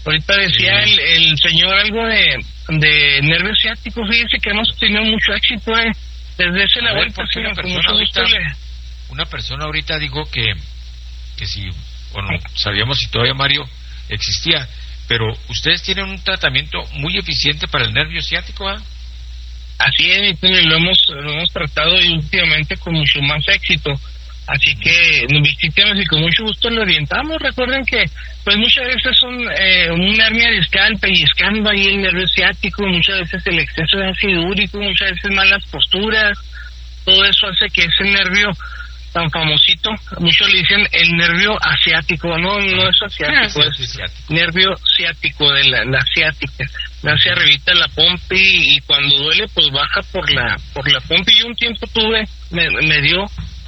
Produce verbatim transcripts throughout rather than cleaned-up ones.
Ahorita decía sí. el, el señor algo de, de nervio ciático, fíjese que hemos tenido mucho éxito, eh. Desde ese la vuelta, sí, una persona ahorita, una persona ahorita dijo que, que si, bueno, sabíamos si todavía Mario existía, pero ustedes tienen un tratamiento muy eficiente para el nervio ciático, ¿eh? Así es, lo hemos, lo hemos tratado y últimamente con mucho más éxito. Así que nos visitemos y con mucho gusto lo orientamos. Recuerden que pues muchas veces son eh, una hernia discal pellizcando ahí el nervio ciático, muchas veces el exceso de ácido úrico, muchas veces malas posturas, todo eso hace que ese nervio tan famosito, muchos le dicen el nervio asiático, no, no es asiático, ah, es sí, es ciático. Nervio ciático de la, la asiática, hacia arribita la pompi y, y cuando duele pues baja por la por la pompi. Yo un tiempo tuve, me, me dio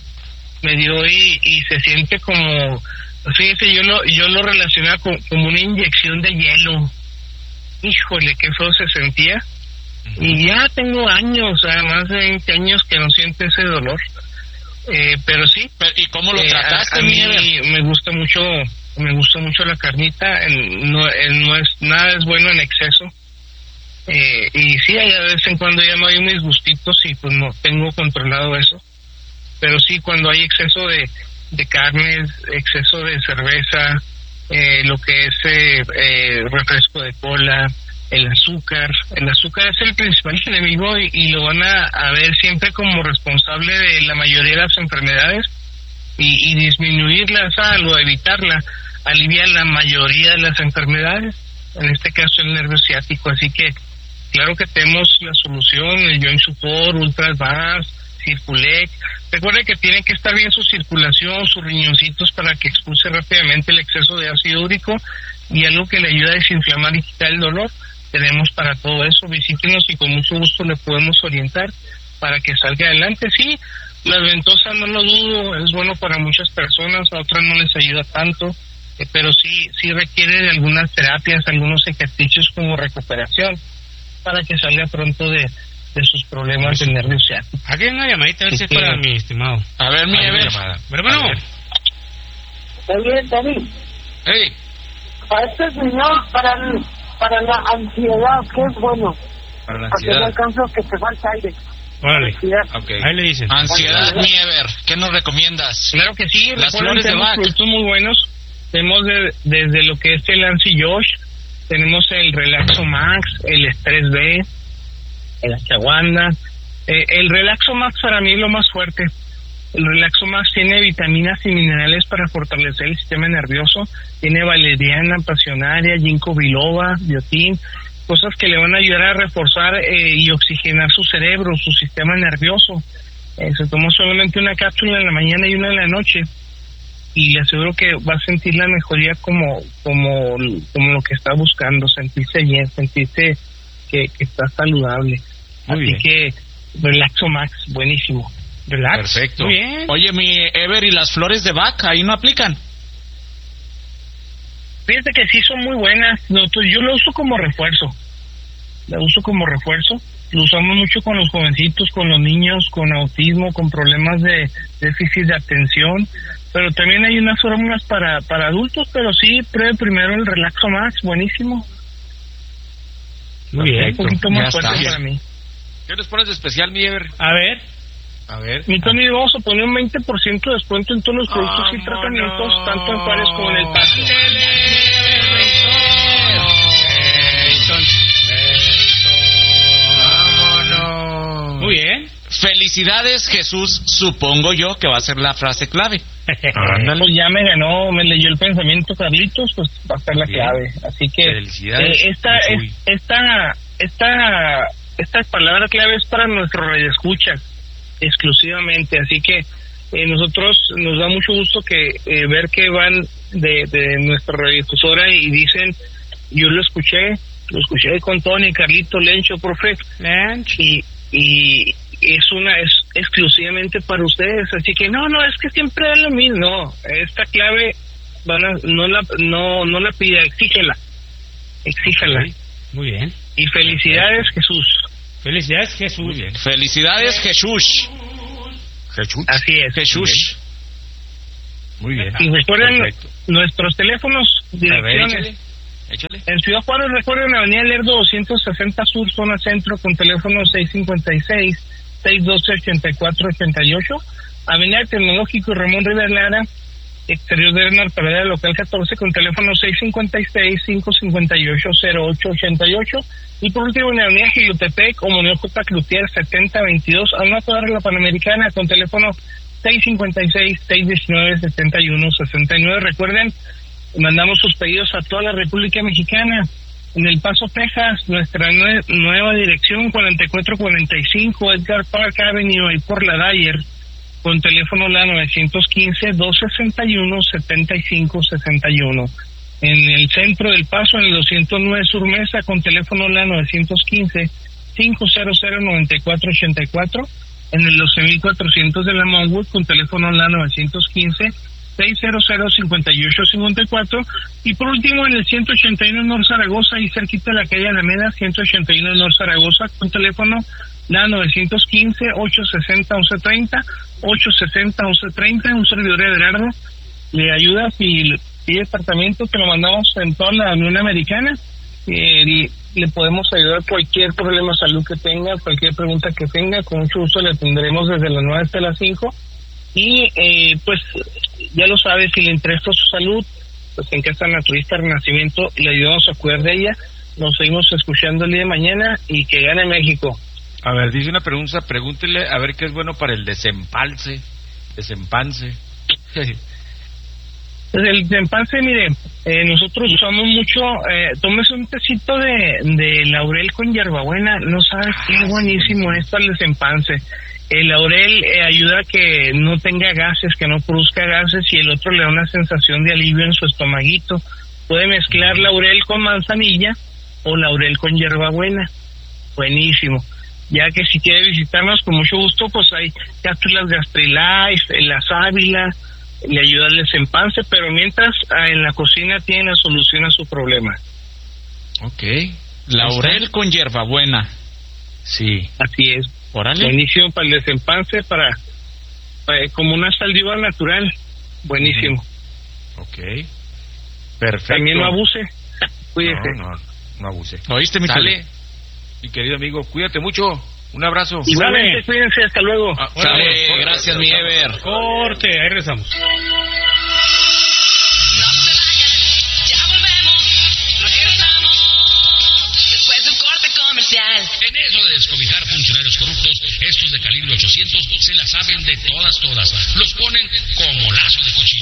me dio y, y se siente como, fíjese, yo lo yo lo relacionaba con, como una inyección de hielo. Híjole, qué feo se sentía. Uh-huh. Y ya tengo años, o sea, más de veinte años que no siento ese dolor. Eh, pero sí. ¿Y cómo lo eh, trataste? A, a mí me gusta mucho, me gusta mucho la carnita. El, no, el, no es nada es bueno en exceso. Eh, y sí, de vez en cuando ya me doy mis gustitos y pues no tengo controlado eso. Pero sí, cuando hay exceso de, de carnes, exceso de cerveza, eh, lo que es eh, eh, refresco de cola, el azúcar, el azúcar es el principal enemigo y, y lo van a, a ver siempre como responsable de la mayoría de las enfermedades y, y disminuirla, o evitarla, alivia la mayoría de las enfermedades, en este caso el nervio ciático. Así que claro que tenemos la solución, el Joint Support, Ultra Advance, Circulec. Recuerde que tiene que estar bien su circulación, sus riñoncitos para que expulse rápidamente el exceso de ácido úrico y algo que le ayuda a desinflamar y quitar el dolor. Tenemos para todo eso, visítenos y con mucho gusto le podemos orientar para que salga adelante. Sí, las ventosas no lo dudo, es bueno para muchas personas, a otras no les ayuda tanto, eh, pero sí sí requiere de algunas terapias, algunos ejercicios como recuperación para que salga pronto de, de sus problemas del nervio ciático. Aquí hay una llamadita, a ver si es para mi estimado. A ver, mi Ever. Pero bueno. Está bien, David. Hey. Para este señor, para el, para la ansiedad, ¿qué es bueno? Para la Para que ansiedad. no alcanzo que te falta aire. Órale. Okay. Ahí le dicen. Ansiedad, mi Ever. ¿Qué nos recomiendas? Claro que sí, las recuerden, flores de tenemos Bach. productos muy buenos. Tenemos de, desde lo que es el Ansi-Josh, tenemos el Relaxo Max, el Estrés B, el Ashwagandha. Eh, el Relaxo Max para mí es lo más fuerte. El Relaxo Max tiene vitaminas y minerales para fortalecer el sistema nervioso. Tiene valeriana, pasionaria, ginkgo biloba, biotin, cosas que le van a ayudar a reforzar eh, y oxigenar su cerebro, su sistema nervioso. Eh, se toma solamente una cápsula en la mañana y una en la noche y le aseguro que va a sentir la mejoría como como como lo que está buscando, sentirse bien, sentirse que, que está saludable. Muy Así bien. que Relaxo Max, buenísimo. Relax. Perfecto. Muy bien. Oye, mi Ever, ¿y las flores de Bach ahí no aplican? Fíjate que sí son muy buenas. Nosotros, yo lo uso como refuerzo. La uso como refuerzo. Lo usamos mucho con los jovencitos, con los niños, con autismo, con problemas de déficit de atención. Pero también hay unas fórmulas para, para adultos, pero sí, pruebe primero el Relaxo Max, buenísimo. Muy bien. Un poquito más Ya fuerte está. para mí. ¿Qué les pones de especial, mi Ever? A ver. A ver. Mi Tony, vamos a poner un veinte por ciento de descuento en todos los productos y ¡Vámonos! tratamientos, tanto en pares como en el paso. ¡Vámonos! Muy bien. Felicidades, Jesús, supongo yo que va a ser la frase clave. Pues ya me ganó, me leyó el pensamiento Carlitos, pues va a ser la Bien. clave. Así que Felicidades, eh, esta, Uy. es, esta, esta, esta palabra clave es para nuestro radioescucha exclusivamente. Así que eh, nosotros nos da mucho gusto que eh, ver que van de, de nuestra radiodifusora y dicen, yo lo escuché, lo escuché con Tony, Carlito, Lencho, profe, Lench. y y es una es exclusivamente para ustedes, así que no no es que siempre es lo mismo. No, esta clave van a, no la no no la pida, exígela exígela Sí. Muy bien. y felicidades, Jesús. Felicidades, Jesús. Muy bien. Felicidades, Jesús. Jesús. Así es. Jesús. Muy bien. Y recuerden Perfecto. nuestros teléfonos, A ver, direcciones. échale. échale. En Ciudad Juárez, recuerden, Avenida Lerdo doscientos sesenta Sur, zona centro, con teléfono seis cinco seis, seis uno dos, ocho cuatro ocho ocho. Avenida Tecnológico Ramón Rivera Lara, exterior de Bernal Paredera, local catorce, con teléfono seis cinco seis, cinco cinco ocho, cero ocho ocho ocho. Y por último, en la Avenida Gilotepec, Comunidad J. Cloutier, setenta veintidós, a una cuadra de la Panamericana, con teléfono seis cinco seis, seis uno nueve, siete uno seis nueve. Recuerden, mandamos sus pedidos a toda la República Mexicana. En El Paso, Texas, nuestra nue- nueva dirección, cuarenta y cuatro cuarenta y cinco Edgar Park Avenue, ahí por la Dyer, con teléfono la nueve uno cinco, dos seis uno, siete cinco seis uno. En el centro del Paso, en el doscientos nueve Sur Mesa, con teléfono la nueve uno cinco, cinco cero cero, nueve cuatro ocho cuatro. En el doce mil cuatrocientos de la Monwood, con teléfono la nueve uno cinco, seis cero cero, cinco ocho cinco cuatro. Y por último, en el ciento ochenta y uno North Zaragoza, ahí cerquita de la calle Alameda, ciento ochenta y uno North Zaragoza, con teléfono la nueve uno cinco, ocho seis cero, once treinta, ocho seis cero, once treinta. Un servidor Everardo le ayuda si pide departamento, que lo mandamos en toda la Unión Americana. Eh, le podemos ayudar cualquier problema de salud que tenga, cualquier pregunta que tenga, con mucho gusto le atenderemos desde las nueve hasta las cinco. Y eh, pues ya lo sabe, si le interesa su salud, pues en Casa Naturista Renacimiento le ayudamos a cuidar de ella. Nos seguimos escuchando el día de mañana y que gane México. A ver, dice una pregunta, pregúntele a ver qué es bueno para el desempalce, desempance. Pues el desempalce, mire, eh, nosotros usamos mucho, eh, tómese un tecito de, de laurel con hierbabuena, no sabes qué buenísimo es para el desempalce. El laurel eh, ayuda a que no tenga gases, que no produzca gases, y el otro le da una sensación de alivio en su estomaguito. Puede mezclar laurel con manzanilla o laurel con hierbabuena, buenísimo. Ya que si quiere visitarnos, con mucho gusto, pues hay cápsulas Gastrilife, la sábila, le ayuda al desempance, pero mientras ah, en la cocina tiene la solución a su problema. Ok. Laurel con hierbabuena. Sí. Así es. Órale. Buenísimo para el desempance, para, para como una saliva natural. Buenísimo. Ok. Perfecto. También no abuse. Cuídese. No, no, no abuse. ¿Oíste, mi Sale, mi querido amigo, cuídate mucho. Un abrazo. Igualmente, cuídense, hasta luego. Ah, Sale, órale, corte, gracias, mi Ever. Corte, ahí regresamos. En eso de descobijar funcionarios corruptos, estos de calibre ochocientos se la saben de todas, todas. Los ponen como lazo de cochino,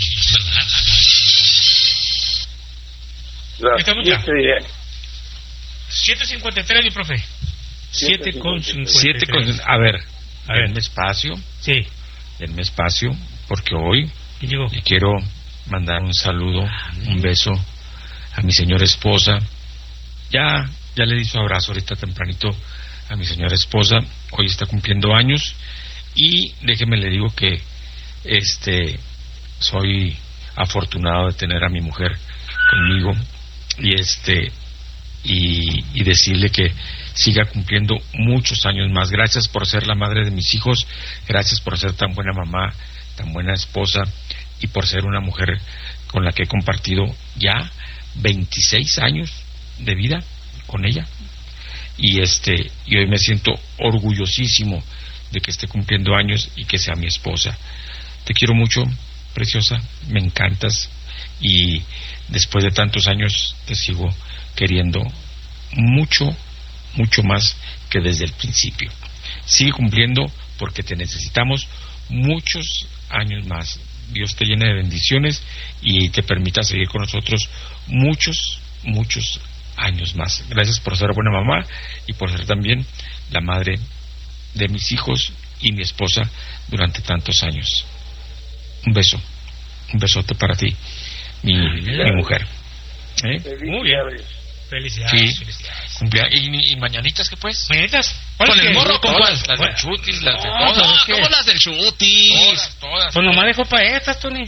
¿verdad? ¿Estamos ya? siete cincuenta y tres, mi profe. siete con cincuenta y tres. Siete con... A ver, A ver. denme espacio, Sí. denme espacio, porque hoy ¿Quién llegó? le quiero mandar un saludo, un beso a mi señora esposa. Ya, ya le di su abrazo ahorita tempranito a mi señora esposa. Hoy está cumpliendo años y déjeme le digo que este soy afortunado de tener a mi mujer conmigo y este y, y decirle que siga cumpliendo muchos años más. Gracias por ser la madre de mis hijos, gracias por ser tan buena mamá, tan buena esposa y por ser una mujer con la que he compartido ya veintiséis años de vida con ella. Y este y hoy me siento orgullosísimo de que esté cumpliendo años y que sea mi esposa. Te quiero mucho, preciosa, me encantas y después de tantos años te sigo queriendo mucho, mucho más que desde el principio. Sigue cumpliendo porque te necesitamos muchos años más. Dios te llene de bendiciones y te permita seguir con nosotros muchos, muchos años más. Gracias por ser buena mamá y por ser también la madre de mis hijos y mi esposa durante tantos años. Un beso, un besote para ti, mi, mi mujer. ¿Eh? Muy bien. Felicidades. Sí. Felicidades. Cumplea- ¿Y, ¿Y mañanitas qué pues? ¿Mañanitas? ¿Con el morro o con cuál? Las Las del chutis, las de No, todas. pues es que- ¿Cómo las del chutis? Todas, todas. Pues nomás dejó para estas, Tony.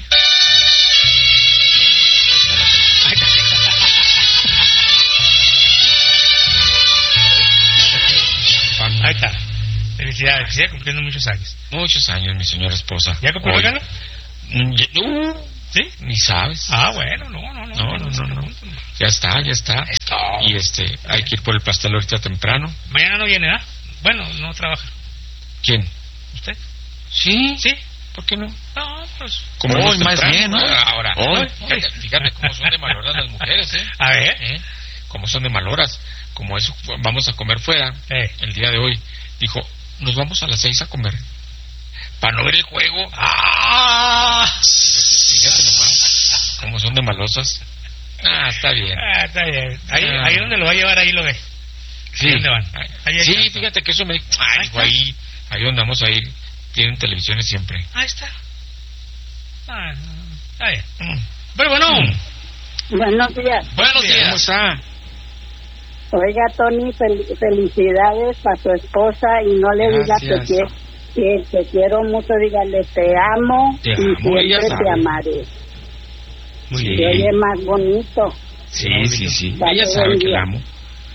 Ahí está. Felicidades, que siga cumpliendo muchos años. Muchos años, mi señora esposa. ¿Ya compró Hoy- regalo? Mm, ya- uh, ¿Sí? ni sabes. Ah, bueno, no, no, no. No, no, no, no. no. Ya está, ya está. Esto. Y este, hay que ir por el pastel ahorita temprano. Mañana no viene, ¿ah? Bueno, no trabaja. ¿Quién? ¿Usted? Sí. ¿Sí? ¿Por qué no? No, pues... Como Hoy vamos más temprano, bien, ¿no? Ahora, Hoy. fíjate, fíjate cómo son de maloras las mujeres, ¿eh? A ver. ¿Eh? Cómo son de maloras. Como eso, vamos a comer fuera Eh. el día de hoy. Dijo, nos vamos a las seis a comer. Para no ver el juego. ¡Ah! Fíjate nomás. Cómo son de malosas. Ah, está bien. Ah, está bien. Ahí, Ah. ahí donde lo va a llevar, ahí lo ve. Sí. ¿Dónde van? Ahí hay Sí, campo. fíjate que eso me... Ahí Ay, está. ahí, ahí donde vamos a ir. Tienen televisiones siempre. Ahí está. Ah, está bien. Mm. Pero bueno, Buenos días. Buenos días. ¿Cómo días. está? Oiga, Tony, fel- felicidades a tu esposa y no le digas que, Gracias. quie- que te quiero mucho, dígale te amo Te y amo, ella siempre te sabe. amaré. Muy Se oye más bonito. Sí, sí, sí. Dale, Ella sabe buen que día. la amo.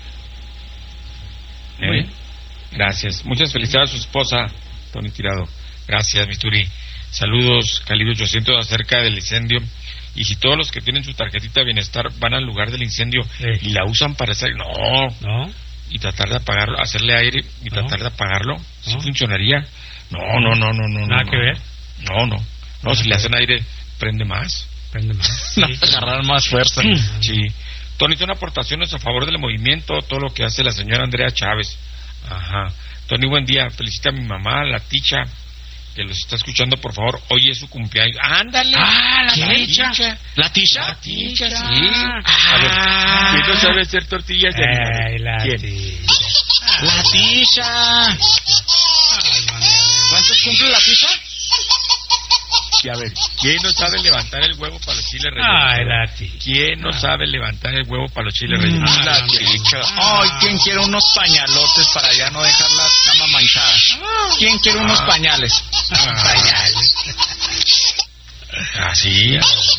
¿Eh? Gracias. Muchas felicidades a su esposa, Tony Tirado. Gracias, mi Turi. Saludos, Calibre ochocientos, acerca del incendio. Y si todos los que tienen su tarjetita de bienestar van al lugar del incendio Sí. y la usan para hacer... No, ¿no? y tratar de apagarlo, hacerle aire y No. tratar de apagarlo, ¿sí No. funcionaría? No, no, no, no, no. Nada no, que no. ver. No, no. No, Nada si que le ver. hacen aire, prende más. Prende más. No, Sí. agarrar más fuerza. Sí. Tony, tiene aportaciones a favor del movimiento, todo lo que hace la señora Andrea Chávez. Ajá. Tony, buen día. Felicita a mi mamá, la Ticha, que los está escuchando, por favor. Hoy es su cumpleaños. ¡Ándale! Ah, la ¿Quién? Ticha. ¿La Tisha? La Ticha, sí. Ah. A ver, ¿quién no sabe hacer tortillas de harina? Ay, la ¿Quién? tía. La Tisha. Ay, mami. ¿Cuántos cumple la Tisha? Y a ver, ¿quién no sabe levantar el huevo para los chiles rellenos? Ay, la tía. ¿Quién no sabe levantar el huevo para los chiles rellenos? Ah, La no, Ticha. no. Ay, ¿quién quiere unos pañalotes para ya no dejar la cama manchada? ¿Quién quiere unos Ah. pañales? Pañales. Así.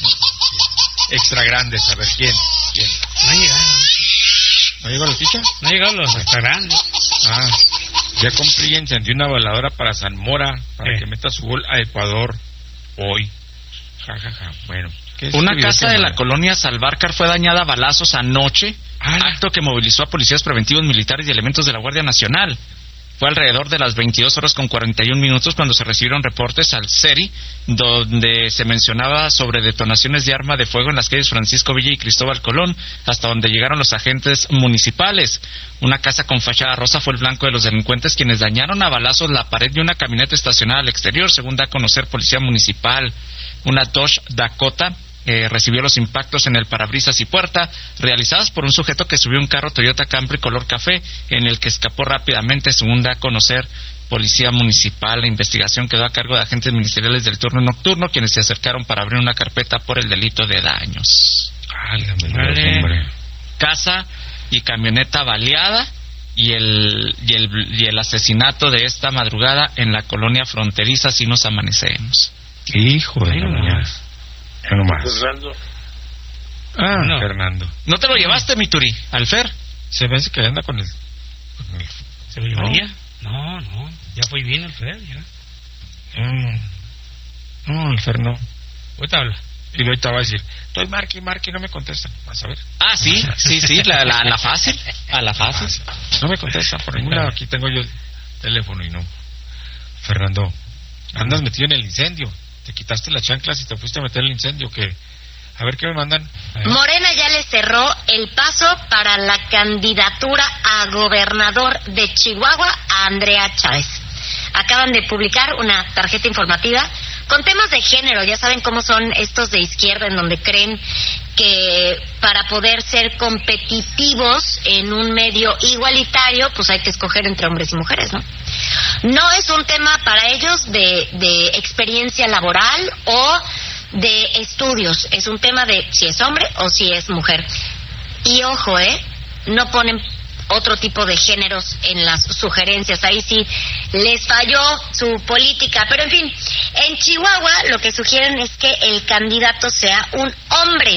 Extra grandes, a ver, ¿quién? ¿Quién? No ha llegado. ¿No llegó la Ticha? No ha llegado los hasta grandes. Ah, ya compré y encendí una voladora para San Mora, para Eh. que meta su gol a Ecuador hoy. Ja, ja, ja. Bueno. ¿qué es Una este video casa que de la manda? colonia Salvarcar fue dañada a balazos anoche, ¡Hala! acto que movilizó a policías preventivos militares y elementos de la Guardia Nacional. Fue alrededor de las veintidós horas con cuarenta y un minutos cuando se recibieron reportes al C E R I, donde se mencionaba sobre detonaciones de arma de fuego en las calles Francisco Villa y Cristóbal Colón, hasta donde llegaron los agentes municipales. Una casa con fachada rosa fue el blanco de los delincuentes, quienes dañaron a balazos la pared de una camioneta estacionada al exterior, según da a conocer Policía Municipal. Una Dodge Dakota Eh, recibió los impactos en el parabrisas y puerta realizadas por un sujeto que subió un carro Toyota Camry color café en el que escapó rápidamente, según da a conocer Policía Municipal. La investigación quedó a cargo de agentes ministeriales del turno nocturno, quienes se acercaron para abrir una carpeta por el delito de daños. Válgame Dios, Vale. hombre. Casa y camioneta baleada y el, y el y el asesinato de esta madrugada en la colonia fronteriza. Si nos amanecemos. Hijo de Ay, la no mañana. más. Ya nomás. Fernando, Ah, No. Fernando. ¿No te lo llevaste, mi Turi, al Fer? Se ve que anda con el... Con el ¿Se lo llevaría? No, no. Ya fue bien el Fred, ya. Mm. No, el Fer no. Ahorita habla. Y ahorita va a decir, estoy marque y marque y no me contestan. Vas a ver. Ah, sí, sí, sí, la, la, la fácil, a la fácil. No me contestan por ningún lado. Aquí tengo yo el teléfono y no. Fernando, andas metido en el incendio. Te quitaste las chanclas y te fuiste a meter en el incendio. Que a ver qué me mandan. Morena ya le cerró el paso para la candidatura a gobernador de Chihuahua a Andrea Chávez. Acaban de publicar una tarjeta informativa con temas de género. Ya saben cómo son estos de izquierda, en donde creen que para poder ser competitivos en un medio igualitario, pues hay que escoger entre hombres y mujeres, ¿no? No es un tema para ellos de, de experiencia laboral o de estudios, es un tema de si es hombre o si es mujer. Y ojo, ¿eh? No ponen otro tipo de géneros en las sugerencias, ahí sí les falló su política, pero en fin, en Chihuahua lo que sugieren es que el candidato sea un hombre.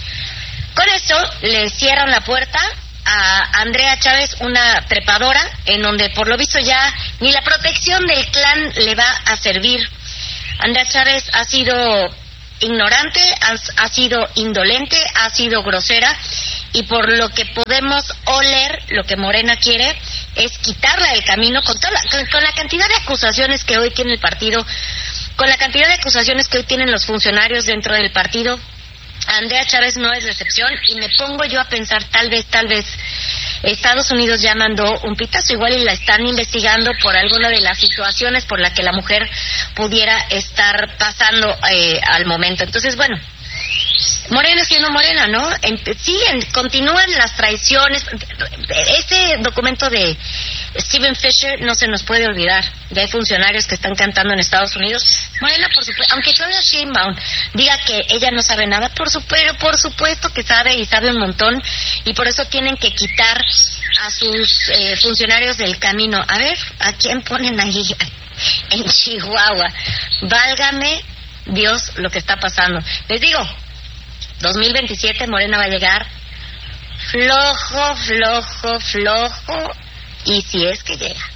Con esto le cierran la puerta a Andrea Chávez, una trepadora, en donde por lo visto ya ni la protección del clan le va a servir. Andrea Chávez ha sido ignorante, ha, ha sido indolente, ha sido grosera, y por lo que podemos oler, lo que Morena quiere es quitarla del camino con, toda la, con, con la cantidad de acusaciones que hoy tiene el partido, con la cantidad de acusaciones que hoy tienen los funcionarios dentro del partido. Andrea Chávez no es la excepción, y me pongo yo a pensar, tal vez, tal vez Estados Unidos ya mandó un pitazo, igual y la están investigando por alguna de las situaciones por la que la mujer pudiera estar pasando eh, al momento. Entonces, bueno, Morena siendo Morena, ¿no? En, siguen, continúan las traiciones. Ese documento de Stephen Fisher no se nos puede olvidar. Ya hay funcionarios que están cantando en Estados Unidos. Morena, por supuesto, aunque Claudia Sheinbaum diga que ella no sabe nada, por supuesto, por supuesto que sabe, y sabe un montón, y por eso tienen que quitar a sus eh, funcionarios del camino. A ver, ¿a quién ponen ahí en Chihuahua? Válgame Dios lo que está pasando. Les digo, dos mil veintisiete Morena va a llegar flojo, flojo, flojo, y si es que llega.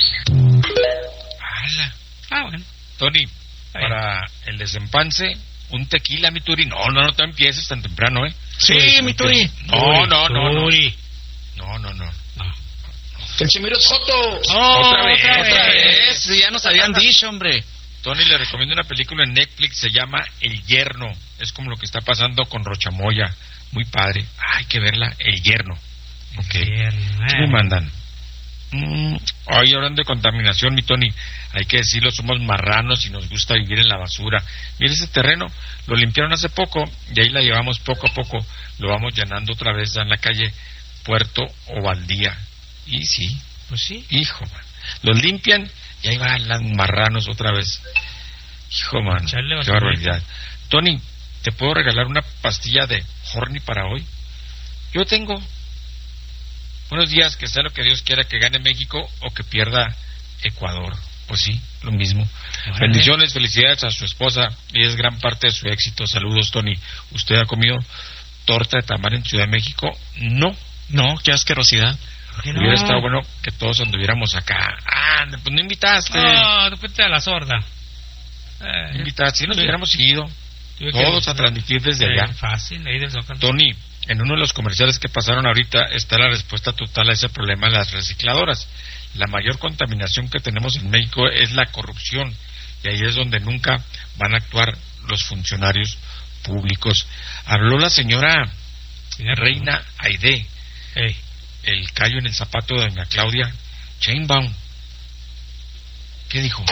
¡Hala! Ah, bueno. Tony, para el desempance, un tequila, mi Turi. No, no, no te empieces tan temprano, ¿eh? Sí, mi Turi. No, no, no, no. No, no, no. El Chimiro es Joto. Oh, otra vez, otra otra vez. vez. Ya nos habían dicho, hombre. Tony, le recomiendo una película en Netflix, se llama El Yerno. Es como lo que está pasando con Rochamoya. Muy padre. Hay que verla, El Yerno. Ok. ¿Cómo mandan? Mm, hoy hablando de contaminación, mi Tony, hay que decirlo, somos marranos y nos gusta vivir en la basura. Mira ese terreno, lo limpiaron hace poco y ahí la llevamos poco a poco, lo vamos llenando otra vez ya en la calle Puerto o Valdía. Y sí, pues sí, hijo, man, los limpian y ahí van los marranos otra vez. Hijo, man, qué barbaridad. Tony, ¿te puedo regalar una pastilla de Horny para hoy? Yo tengo. Buenos días, que sea lo que Dios quiera, que gane México o que pierda Ecuador. Pues sí, lo mismo. Vale. Bendiciones, felicidades a su esposa, y es gran parte de su éxito. Saludos, Tony. ¿Usted ha comido torta de tamal en Ciudad de México? No. No, qué asquerosidad. ¿Qué no? Hubiera estado bueno que todos anduviéramos acá. Ah, pues no invitaste. No, después te a la sorda. Eh, invitaste, si nos sí. hubiéramos ido todos que... a transmitir desde eh, allá. Fácil, ahí del Zócalo. Tony, en uno de los comerciales que pasaron ahorita está la respuesta total a ese problema de las recicladoras. La mayor contaminación que tenemos en México es la corrupción, y ahí es donde nunca van a actuar los funcionarios públicos. Habló la señora Reina Aide, hey. el callo en el zapato de doña Claudia Sheinbaum. ¿Qué dijo?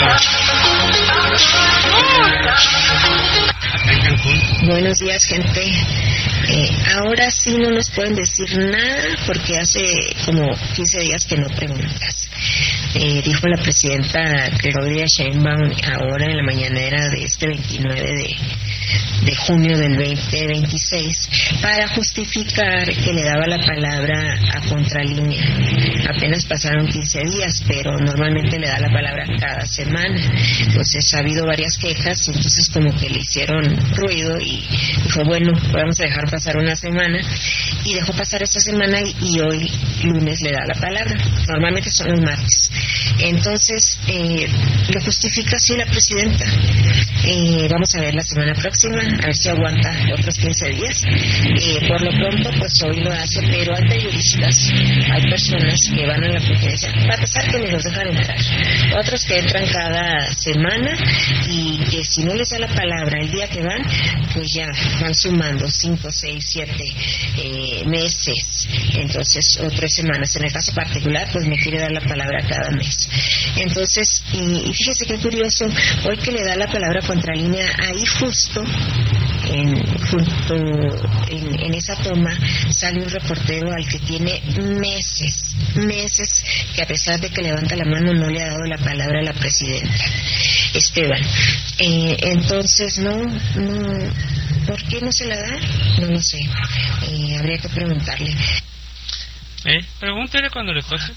Buenos días, gente. Eh, ahora sí no nos pueden decir nada porque hace como quince días que no preguntas. Eh, dijo la presidenta Claudia Sheinbaum ahora en la mañanera de este veintinueve de, de junio del veinte veintiséis para justificar que le daba la palabra a Contralínea. Apenas pasaron quince días, pero normalmente le da la palabra cada semana. Entonces ha habido varias quejas, y entonces como que le hicieron ruido y dijo, bueno, vamos a dejar pasar una semana, y dejó pasar esta semana y, y hoy lunes le da la palabra. Normalmente son los martes. Entonces eh, lo justifica así la presidenta. Eh, vamos a ver la semana próxima, a ver si aguanta otros quince días. Eh, por lo pronto, pues hoy lo hace, pero hay periodistas, hay personas que van a la presidencia, a pesar que ni los dejan entrar. Otros que entran cada semana y que si no les da la palabra el día que van, pues ya van sumando cinco, seis, siete eh, meses, entonces, o tres semanas. En el caso particular, pues me quiere dar la palabra cada mes. Entonces, y, y fíjese qué curioso, hoy que le da la palabra Contralínea, ahí justo en, junto en, en esa toma sale un reportero al que tiene meses, meses, que a pesar de que levanta la mano no le ha dado la palabra a la presidenta. Esteban, eh, entonces no, no, ¿por qué no se la da? No lo sé, eh, habría que preguntarle. Eh, pregúntele cuando le toque.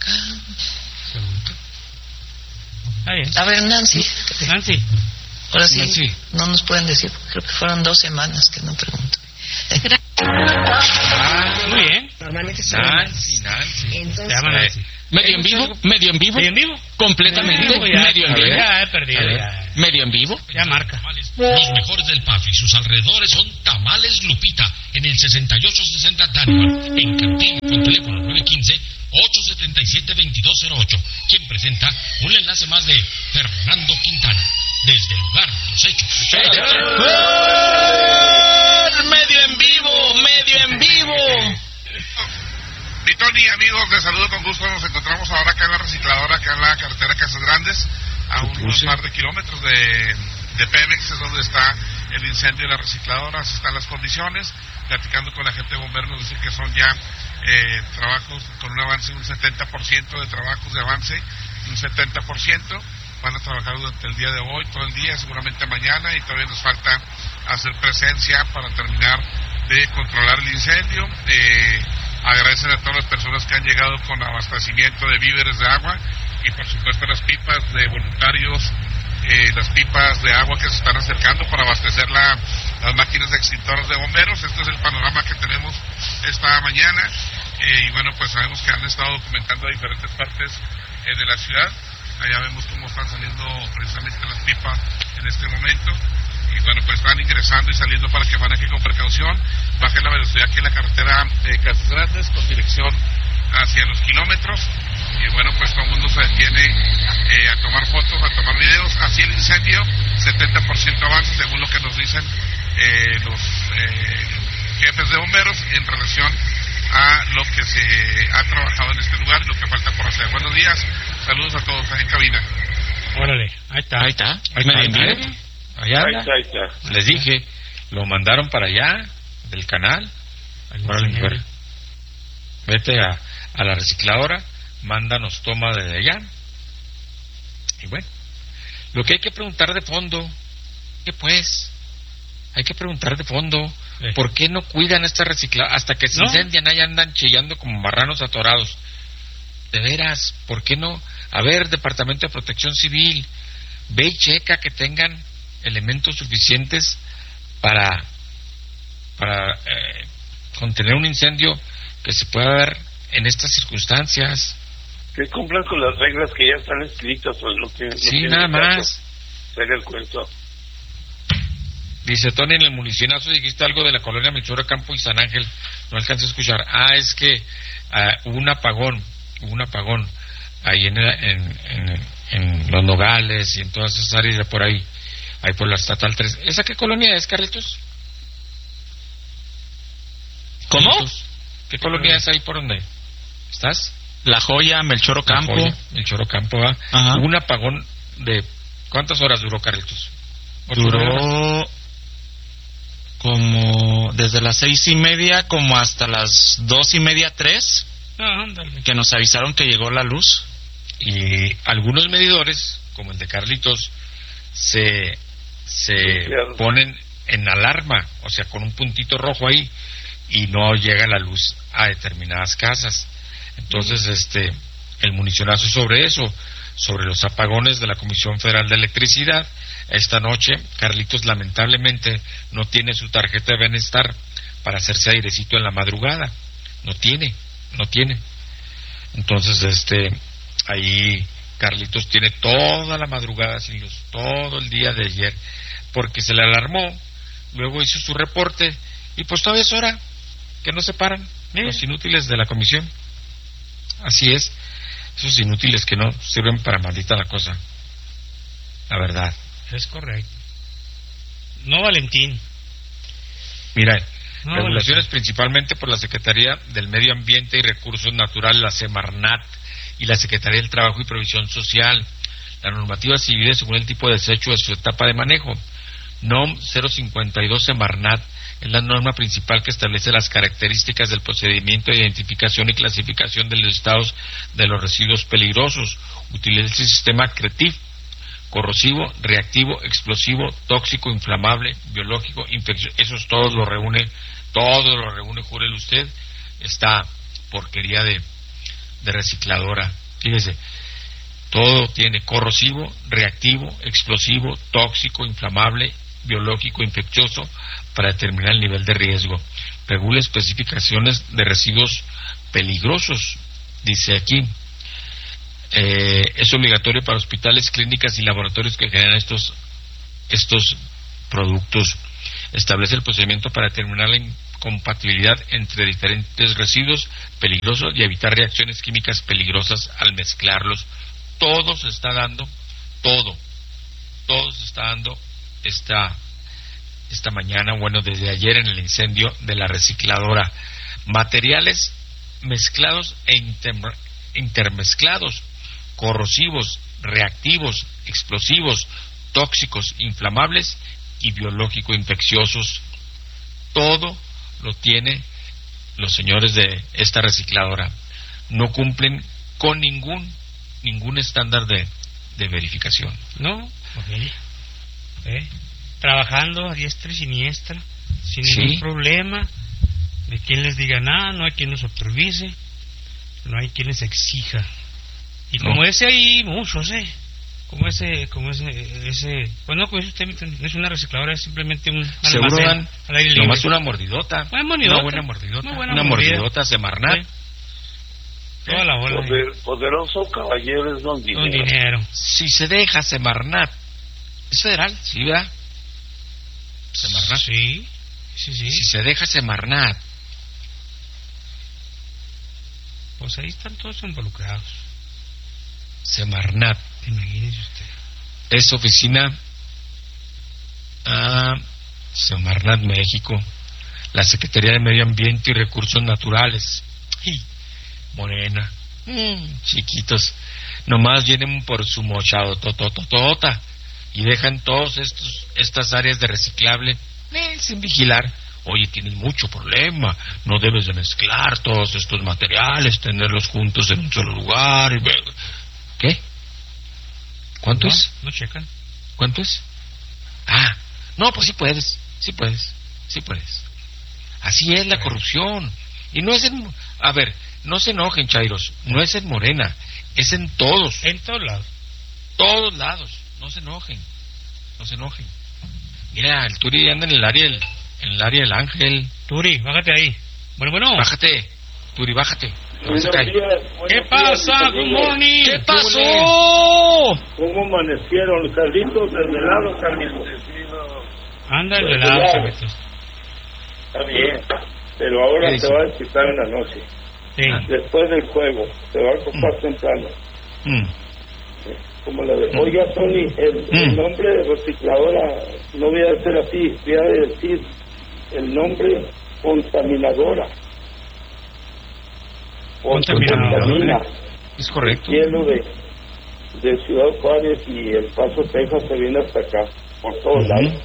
Ah, bien. A ver, Nancy. Nancy. Ahora sí, Nancy. No nos pueden decir, porque creo que fueron dos semanas que no pregunto. Ah, muy bien. Normalmente son Nancy, Nancy. Entonces, Se llama Nancy. ¿Medio en vivo? ¿Medio en vivo? ¿Medio en vivo? Completamente. Medio en vivo, ya. Medio en vivo. Ya he perdido, ya. ¿Medio en vivo? Ya marca. Los mejores del P A F y sus alrededores son Tamales Lupita en el sesenta y ocho sesenta Daniel, en Cantillo, con teléfono nueve uno cinco, ocho siete siete, dos dos cero ocho, quien presenta un enlace más de Fernando Quintana, desde el lugar de los hechos. ¡Medio en vivo! ¡Medio en vivo! Mi Tony, amigos, les saludo con gusto. Nos encontramos ahora acá en la recicladora, acá en la carretera Casas Grandes, a unos par de kilómetros de, de Pemex, es donde está el incendio de la recicladora. Así están las condiciones. Platicando con la gente de bomberos, nos dicen que son ya eh, trabajos con un avance de un setenta por ciento de trabajos de avance, un setenta por ciento. Van a trabajar durante el día de hoy, todo el día, seguramente mañana, y todavía nos falta hacer presencia para terminar de controlar el incendio. Eh, agradecen a todas las personas que han llegado con abastecimiento de víveres de agua y por supuesto las pipas de voluntarios, eh, las pipas de agua que se están acercando para abastecer la, las máquinas de extintores de bomberos. Este es el panorama que tenemos esta mañana, eh, y bueno, pues sabemos que han estado documentando a diferentes partes eh, de la ciudad. Allá vemos cómo están saliendo precisamente las pipas en este momento. Y bueno, pues están ingresando y saliendo para que manejen con precaución. Bajen la velocidad aquí en la carretera de Casas Grandes con dirección hacia los kilómetros. Y bueno, pues todo el mundo se detiene eh, a tomar fotos, a tomar videos. Así el incendio, setenta por ciento avance según lo que nos dicen eh, los eh, jefes de bomberos en relación a lo que se ha trabajado en este lugar y lo que falta por hacer. Buenos días, saludos a todos ahí en cabina. Órale, ahí está. Ahí está. Ahí está, ahí está. Allá Ahí anda. está, ahí está. Les dije, lo mandaron para allá, del canal. Órale, mujer. Vete a, a la recicladora, mándanos toma desde allá. Y bueno, lo que hay que preguntar de fondo, ¿qué pues? Hay que preguntar de fondo, Sí. ¿por qué no cuidan esta recicladora? Hasta que se ¿No? incendian, ahí andan chillando como marranos atorados. De veras, ¿por qué no? A ver, Departamento de Protección Civil, ve y checa que tengan elementos suficientes para para eh, contener un incendio que se pueda ver en estas circunstancias. Que cumplan con las reglas que ya están escritas, pues no tienen. Sí, nada más. Hacer el cuento. Dice Tony, en el municinazo dijiste algo de la colonia Melchor Campo y San Ángel, no alcancé a escuchar. Ah, es que uh, hubo un apagón, hubo un apagón ahí en, en, en, en Los Nogales y en todas esas áreas de por ahí, ahí por la Estatal tres. ¿Esa qué colonia es, Carlitos? ¿Cómo? Carlitos, ¿qué colonia es ahí por donde estás? La Joya, Melchor Ocampo. La Joya, Melchor Ocampo, ¿ah? Ajá. Hubo un apagón de... ¿Cuántas horas duró, Carlitos? Duró como desde las seis y media como hasta las dos y media, tres, Ah, ándale. que nos avisaron que llegó la luz. Y algunos medidores, como el de Carlitos, se, se claro. ponen en alarma, o sea, con un puntito rojo ahí, y no llega la luz a determinadas casas. Entonces, este, el municionazo sobre eso, sobre los apagones de la Comisión Federal de Electricidad. Esta noche, Carlitos lamentablemente no tiene su tarjeta de bienestar para hacerse airecito en la madrugada. No tiene, no tiene. Entonces, este, ahí Carlitos tiene toda la madrugada sin luz, todo el día de ayer, porque se le alarmó, luego hizo su reporte, y pues todavía es hora que no se paran ¿Eh? los inútiles de la comisión. Así es, esos inútiles que no sirven para maldita la cosa, la verdad. Es correcto. No, Valentín. Mira, No, regulaciones Valentín. principalmente por la Secretaría del Medio Ambiente y Recursos Naturales, la Semarnat, y la Secretaría del Trabajo y Previsión Social. La normativa civil según el tipo de desecho de su etapa de manejo. N O M cero cincuenta y dos Semarnat es la norma principal que establece las características del procedimiento de identificación y clasificación de los estados de los residuos peligrosos. Utiliza el sistema CRETIF: corrosivo, reactivo, explosivo, tóxico, inflamable, biológico, infeccioso. Esos todos lo reúne, todo lo reúne, júrele usted, esta porquería de, de recicladora. Fíjese, todo tiene corrosivo, reactivo, explosivo, tóxico, inflamable, biológico, infeccioso, para determinar el nivel de riesgo. Regula especificaciones de residuos peligrosos, dice aquí. eh, es obligatorio para hospitales, clínicas y laboratorios que generan estos estos productos. Establece el procedimiento para determinar la incompatibilidad entre diferentes residuos peligrosos y evitar reacciones químicas peligrosas al mezclarlos. Todo se está dando, todo, todo se está dando esta, esta mañana, bueno, desde ayer en el incendio de la recicladora. Materiales mezclados e inter, intermezclados, corrosivos, reactivos, explosivos, tóxicos, inflamables y biológico-infecciosos. Todo lo tiene los señores de esta recicladora. No cumplen con ningún ningún estándar de, de verificación. No, okay. ¿Eh? Trabajando a diestra y siniestra, sin ¿Sí? ningún problema, de quien les diga nada, no hay quien los supervise, no hay quien les exija. Y No. como ese hay muchos, ¿eh? Como ese, como ese, ese, bueno, pues usted no es una recicladora, es simplemente un Seguro almacén dan al aire libre. nomás una mordidota, Buena mordidota. una buena mordidota, Muy buena una mordida. mordidota Semarnat. Sí. Toda la bola. Poder, poderoso caballero es don dinero. Con dinero. Si se deja Semarnat, es federal, ¿sí, verdad? Semarnat. Sí, sí, sí. Si se deja Semarnat, Pues ahí están todos involucrados. Semarnat. Imagínese usted. Es oficina a Semarnat, México. La Secretaría de Medio Ambiente y Recursos Naturales. Y Morena. Mm, chiquitos. Nomás vienen por su mochado totototota y dejan todos estos estas áreas de reciclable eh, sin vigilar. Oye, tienes mucho problema, no debes de mezclar todos estos materiales, tenerlos juntos en un solo lugar. Y... ¿Qué? ¿Cuánto no, es? No checan. ¿Cuánto es? Ah, no, pues sí puedes, sí puedes, sí puedes. Así es la corrupción. Y no es en... A ver, no se enojen, chairos, no es en Morena, es en todos. En todos lados. Todos lados, no se enojen, no se enojen. Mira, el Turi anda en el área del, en el área del Ángel. Turi, bájate ahí. Bueno, bueno. Bájate, Turi, bájate. Buenos días, ¿Qué buenos pasa? días, Good morning. ¿Qué pasó? ¿Cómo amanecieron? Carlitos, desvelado, Carlitos. Anda el Pues, velado, ya. Carlitos. Está bien, pero ahora ¿Qué te dice? va a despertar en la noche. Sí. Después del juego, te va a acostar temprano. Mm. Como la de, oiga, Tony, el, el Mm. nombre de recicladora no voy a decir así, voy a decir el nombre contaminadora. O Contaminadora. contamina Es el correcto. cielo de, de Ciudad Juárez y El Paso, Texas, se viene hasta acá, por todos Ujú. lados.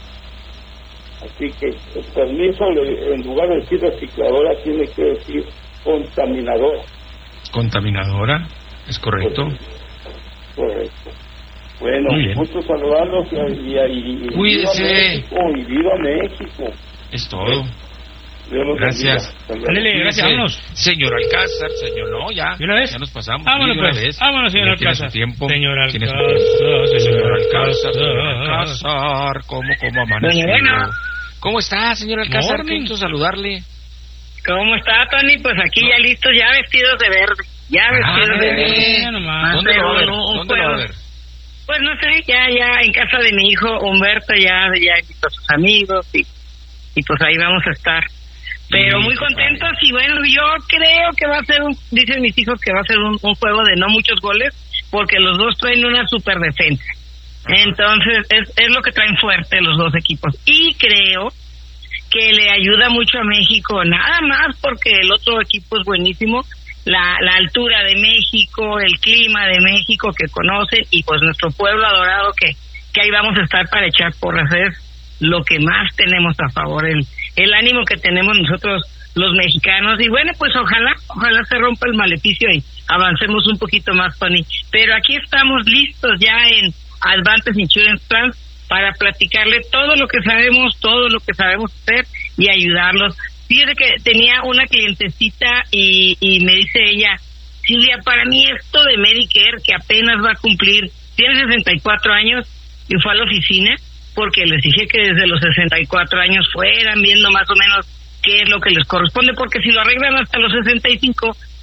Así que el permiso, le- en lugar de decir recicladora, tiene que decir contaminadora. Contaminadora, es correcto. Correcto. Bueno, Muy bien. muchos saludarlos y, y, y, y Cuídese. viva México, y viva México. Es todo. Dios los Gracias. bendiga. Hasta luego. Ándele, gracias, Dice, vámonos. Señor Alcázar, señor, no, ya. ¿De una vez? Ya nos pasamos. Vámonos, Sí, de una pues. vez. Vámonos, señor Ya tiene Alcázar. su tiempo. Señor Tiene su Alcázar, tiempo. señor Señor Alcázar, señor Alcázar. Alcázar, ¿cómo, cómo amaneció? Bueno. ¿Cómo está, señor Alcázar? Morning. Qué gusto saludarle. ¿Cómo está, Tony? Pues aquí ya listos, ya vestidos de verde. Ya vestidos Ah, de bebé. verde. Ya nomás. ¿Dónde lo va a ver? Un- un ¿Dónde lo va a juego. ver? Pues no sé, ya ya en casa de mi hijo Humberto, ya ya invitó a sus amigos y, y pues ahí vamos a estar. Pero Sí, muy qué contentos y bueno, yo creo que va a ser un, dicen mis hijos que va a ser un, un juego de no muchos goles porque los dos traen una super defensa. Entonces es, es lo que traen fuerte los dos equipos y creo que le ayuda mucho a México, nada más porque el otro equipo es buenísimo, la, la altura de México, el clima de México que conocen y pues nuestro pueblo adorado que, que ahí vamos a estar para echar porras, es lo que más tenemos a favor, el, el ánimo que tenemos nosotros los mexicanos y bueno, pues ojalá, ojalá se rompa el maleficio y avancemos un poquito más, Tony, pero aquí estamos listos ya en Advantage Insurance Plan para platicarle todo lo que sabemos, todo lo que sabemos hacer y ayudarlos. Fíjate que tenía una clientecita y, y me dice ella, Silvia, para mí esto de Medicare, que apenas va a cumplir, tiene sesenta y cuatro años y fue a la oficina porque les dije que desde los sesenta y cuatro años fueran viendo más o menos qué es lo que les corresponde, porque si lo arreglan hasta los sesenta y cinco,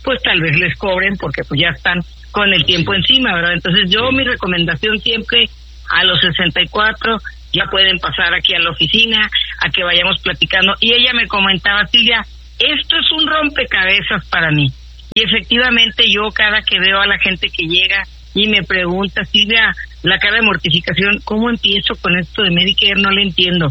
pues tal vez les cobren porque pues ya están con el tiempo encima, ¿verdad? Entonces yo mi recomendación siempre a los sesenta y cuatro ya pueden pasar aquí a la oficina, a que vayamos platicando. Y ella me comentaba, Silvia, esto es un rompecabezas para mí. Y efectivamente yo cada que veo a la gente que llega y me pregunta, Silvia, la cara de mortificación, ¿cómo empiezo con esto de Medicare? No le entiendo.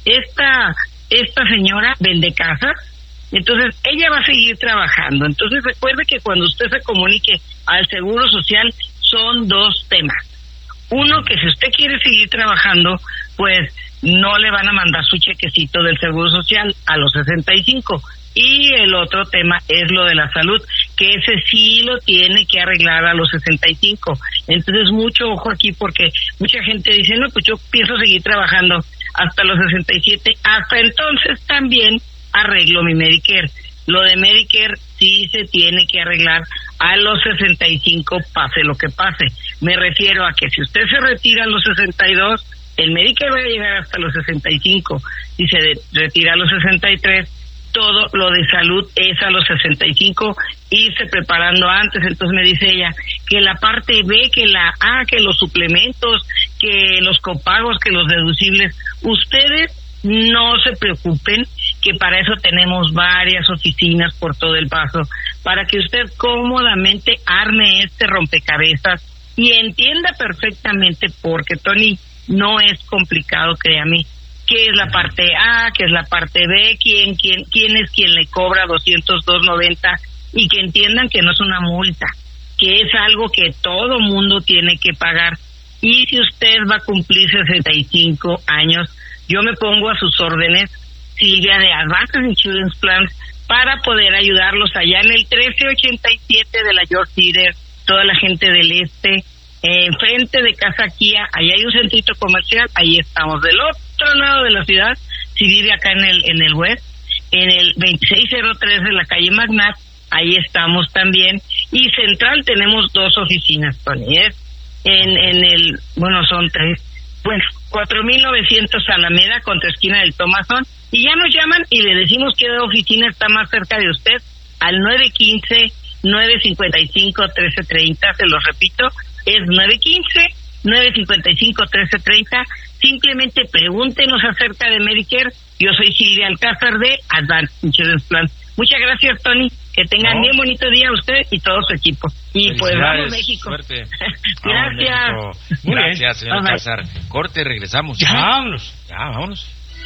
Esta, esta señora vende casas, entonces ella va a seguir trabajando. Entonces recuerde que cuando usted se comunique al Seguro Social son dos temas. Uno, que si usted quiere seguir trabajando, pues no le van a mandar su chequecito del Seguro Social a los sesenta y cinco. Y el otro tema es lo de la salud, que ese sí lo tiene que arreglar a los sesenta y cinco. Entonces, mucho ojo aquí, porque mucha gente dice, no, pues yo pienso seguir trabajando hasta los sesenta y siete. Hasta entonces también arreglo mi Medicare. Lo de Medicare sí se tiene que arreglar a los sesenta y cinco, pase lo que pase. Me refiero a que si usted se retira a los sesenta y dos, el Medicare va a llegar hasta los sesenta y cinco. Si se de- retira a los sesenta y tres, todo lo de salud es a los sesenta y cinco, irse preparando antes. Entonces me dice ella que la parte B, que la A, que los suplementos, que los copagos, que los deducibles, ustedes no se preocupen, que para eso tenemos varias oficinas por todo el Paso, para que usted cómodamente arme este rompecabezas y entienda perfectamente, porque Tony, no es complicado, créame, qué es la parte A, qué es la parte B, quién quién quién es quien le cobra doscientos dos noventa, y que entiendan que no es una multa, que es algo que todo mundo tiene que pagar. Y si usted va a cumplir sesenta y cinco años, yo me pongo a sus órdenes, Silvia, de Advantage Insurance Plans, para poder ayudarlos allá en el trece ochenta y siete de la George Theater, toda la gente del este, enfrente de Casa Kia, ahí hay un centrito comercial, ahí estamos. Del otro lado de la ciudad, si vive acá en el en el west, en el veintiséis cero tres de la calle Magnat, ahí estamos también. Y Central tenemos dos oficinas, Tony, ¿eh? en en el, bueno, son tres, bueno, cuatro mil novecientos Alameda, contra esquina del Thomason, y ya nos llaman y le decimos qué oficina está más cerca de usted, al nueve uno cinco, nueve cinco cinco, uno tres tres cero, se los repito, es nueve uno cinco, nueve cinco cinco, uno tres tres cero. Simplemente pregúntenos acerca de Medicare. Yo soy Silvia Alcázar de Advanced Insurance Plan. Muchas gracias, Tony. Que tengan no. bien bonito día usted y todo su equipo. Y pues vamos, México. Suerte. Gracias. Vamos, México. Gracias, señor Alcázar. Corte, regresamos. Ya, vámonos. Ya, vámonos.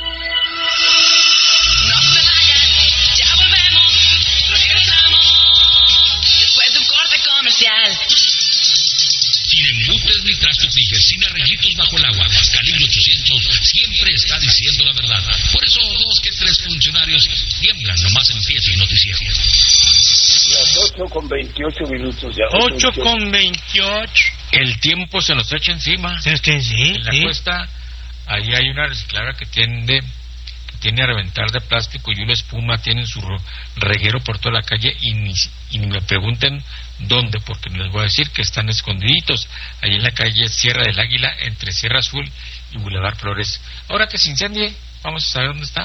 Ya volvemos, regresamos después de un corte comercial. Sin embutes ni trastos ni sin arreglitos bajo el agua, Calibre ochocientos siempre está diciendo la verdad. Por eso dos que tres funcionarios tiemblan nomás empieza el noticiero. Las ocho con veintiocho minutos ya. ocho con veintiocho. El tiempo se nos echa encima. Se sí, sí, en la sí. cuesta, ahí hay una recicladora que tiende tiene a reventar de plástico y una espuma, tienen su reguero por toda la calle y ni, y ni me pregunten dónde, porque les voy a decir que están escondiditos ahí en la calle Sierra del Águila, entre Sierra Azul y Boulevard Flores. Ahora que se incendie, vamos a saber dónde está.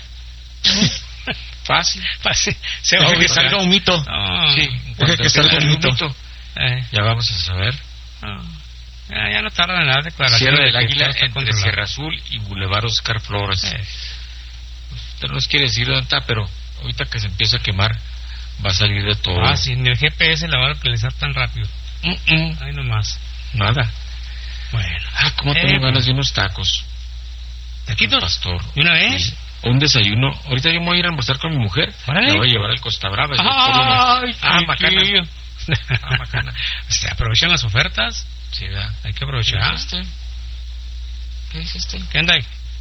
Fácil. Fácil. Se va a que salga un mito. Oh. Sí, Deja que salga un mito. mito. Eh. Ya vamos a saber. Oh. Ya, ya no tarda en la declaración. Sierra del de Águila, entre controlado. Sierra Azul y Boulevard Oscar Flores. Eh. Usted no nos quiere decir dónde está, pero ahorita que se empieza a quemar, va a salir de todo. Ah, sí, ni el G P S la va a localizar tan rápido. Mm-mm. Ahí nomás. Nada. Bueno. Ah, ¿cómo eh, tengo ganas de unos tacos? ¿Taquitos? Pastor. ¿Y una vez? Sí. Un desayuno. Ahorita yo me voy a ir a almorzar con mi mujer. ¿Órale? Me voy a llevar al Costa Brava. Ay, ah, macana. Ah, macana. ¿Se aprovechan las ofertas? Sí, ¿verdad? Hay que aprovechar. ¿Qué dice este? ¿Qué dice este? ¿Qué anda ahí?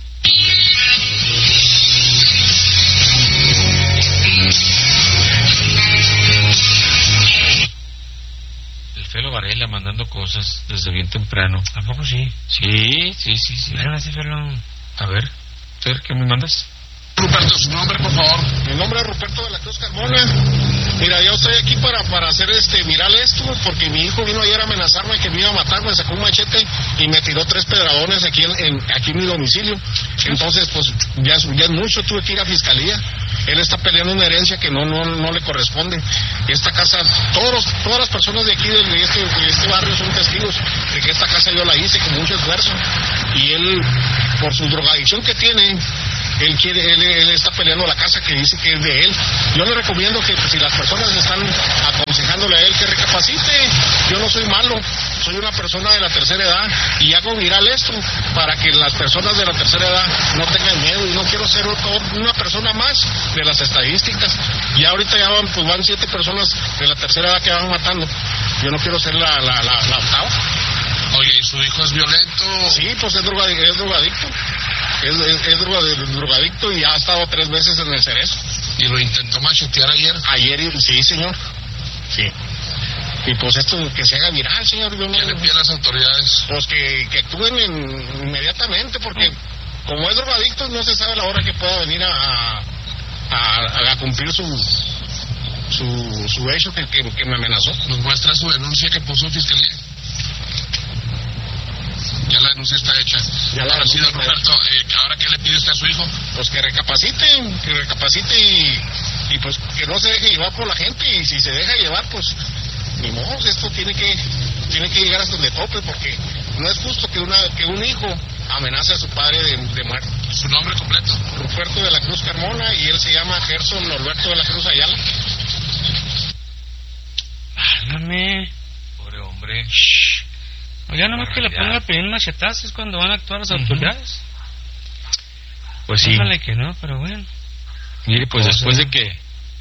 El Felo Varela mandando cosas desde bien temprano. ¿A poco sí? Sí, sí, sí, sí. Mira, ese Felo. A ver, ¿qué me mandas? Ruperto, su nombre, por favor. Mi nombre es Ruperto de la Cruz Carmona. Mira, yo estoy aquí para para hacer este viral esto, porque mi hijo vino ayer a amenazarme que me iba a matar, me sacó un machete y me tiró tres pedradones aquí en, en aquí en mi domicilio. Entonces, pues ya, ya es mucho, tuve que ir a fiscalía. él está peleando una herencia que no no no le corresponde. Esta casa, todos todas las personas de aquí de este, de este barrio son testigos de que esta casa yo la hice con mucho esfuerzo, y él, por su drogadicción que tiene, él quiere él, él está peleando la casa que dice que es de él. Yo le recomiendo que, pues, si las personas están aconsejándole a él que recapacite, yo no soy malo, soy una persona de la tercera edad y hago viral esto para que las personas de la tercera edad no tengan miedo, y no quiero ser otro, una persona más de las estadísticas. Y ahorita ya van, pues van siete personas de la tercera edad que van matando. Yo no quiero ser la, la, la, la octava. Oye, ¿y su hijo es violento? Sí, pues es, drogadicto, es drogadicto. Es, es, es drogadicto y ha estado tres veces en el Cerezo. ¿Y lo intentó machetear ayer? Ayer, sí, señor. Sí. Y pues esto que se haga viral, señor. Yo no... ¿Qué le pide a las autoridades? Pues que, que actúen en, inmediatamente, porque como es drogadicto no se sabe la hora que pueda venir a, a, a cumplir su su, su hecho que, que, que me amenazó. ¿Nos muestra su denuncia que puso en fiscalía? Ya la denuncia está hecha. Ya la ahora sí, don Roberto, eh, ¿ahora qué le pide usted a su hijo? Pues que recapacite, que recapacite y, y pues que no se deje llevar por la gente, y si se deja llevar, pues ni modo, esto tiene que tiene que llegar hasta donde tope, porque no es justo que una que un hijo amenace a su padre de, de muerte. ¿Su nombre completo? Ruperto de la Cruz Carmona, y él se llama Gerson Norberto de la Cruz Ayala. Háblame. Pobre hombre. Shh. Oiga, nomás que le ponga a pedir machetazos cuando van a actuar las uh-huh. autoridades. Pues sí. Póngale que no, pero bueno. Mire, pues después de que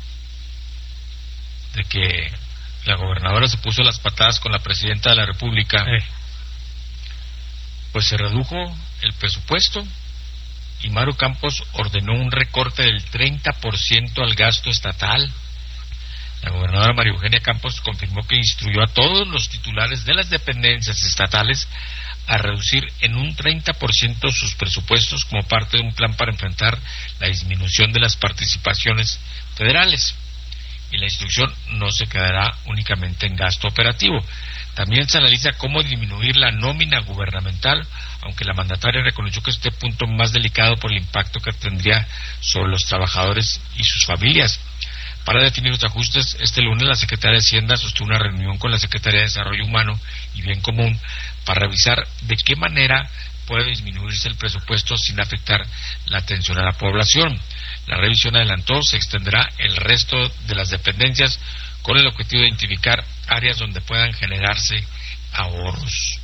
de que la gobernadora se puso las patadas con la presidenta de la República, eh. pues se redujo el presupuesto y Maru Campos ordenó un recorte del treinta por ciento al gasto estatal. La gobernadora María Eugenia Campos confirmó que instruyó a todos los titulares de las dependencias estatales a reducir en un treinta por ciento sus presupuestos como parte de un plan para enfrentar la disminución de las participaciones federales. Y la instrucción no se quedará únicamente en gasto operativo. También se analiza cómo disminuir la nómina gubernamental, aunque la mandataria reconoció que este punto más delicado por el impacto que tendría sobre los trabajadores y sus familias. Para definir los ajustes, este lunes la Secretaría de Hacienda sostuvo una reunión con la Secretaría de Desarrollo Humano y Bien Común para revisar de qué manera puede disminuirse el presupuesto sin afectar la atención a la población. La revisión, adelantó, se extenderá el resto de las dependencias con el objetivo de identificar áreas donde puedan generarse ahorros.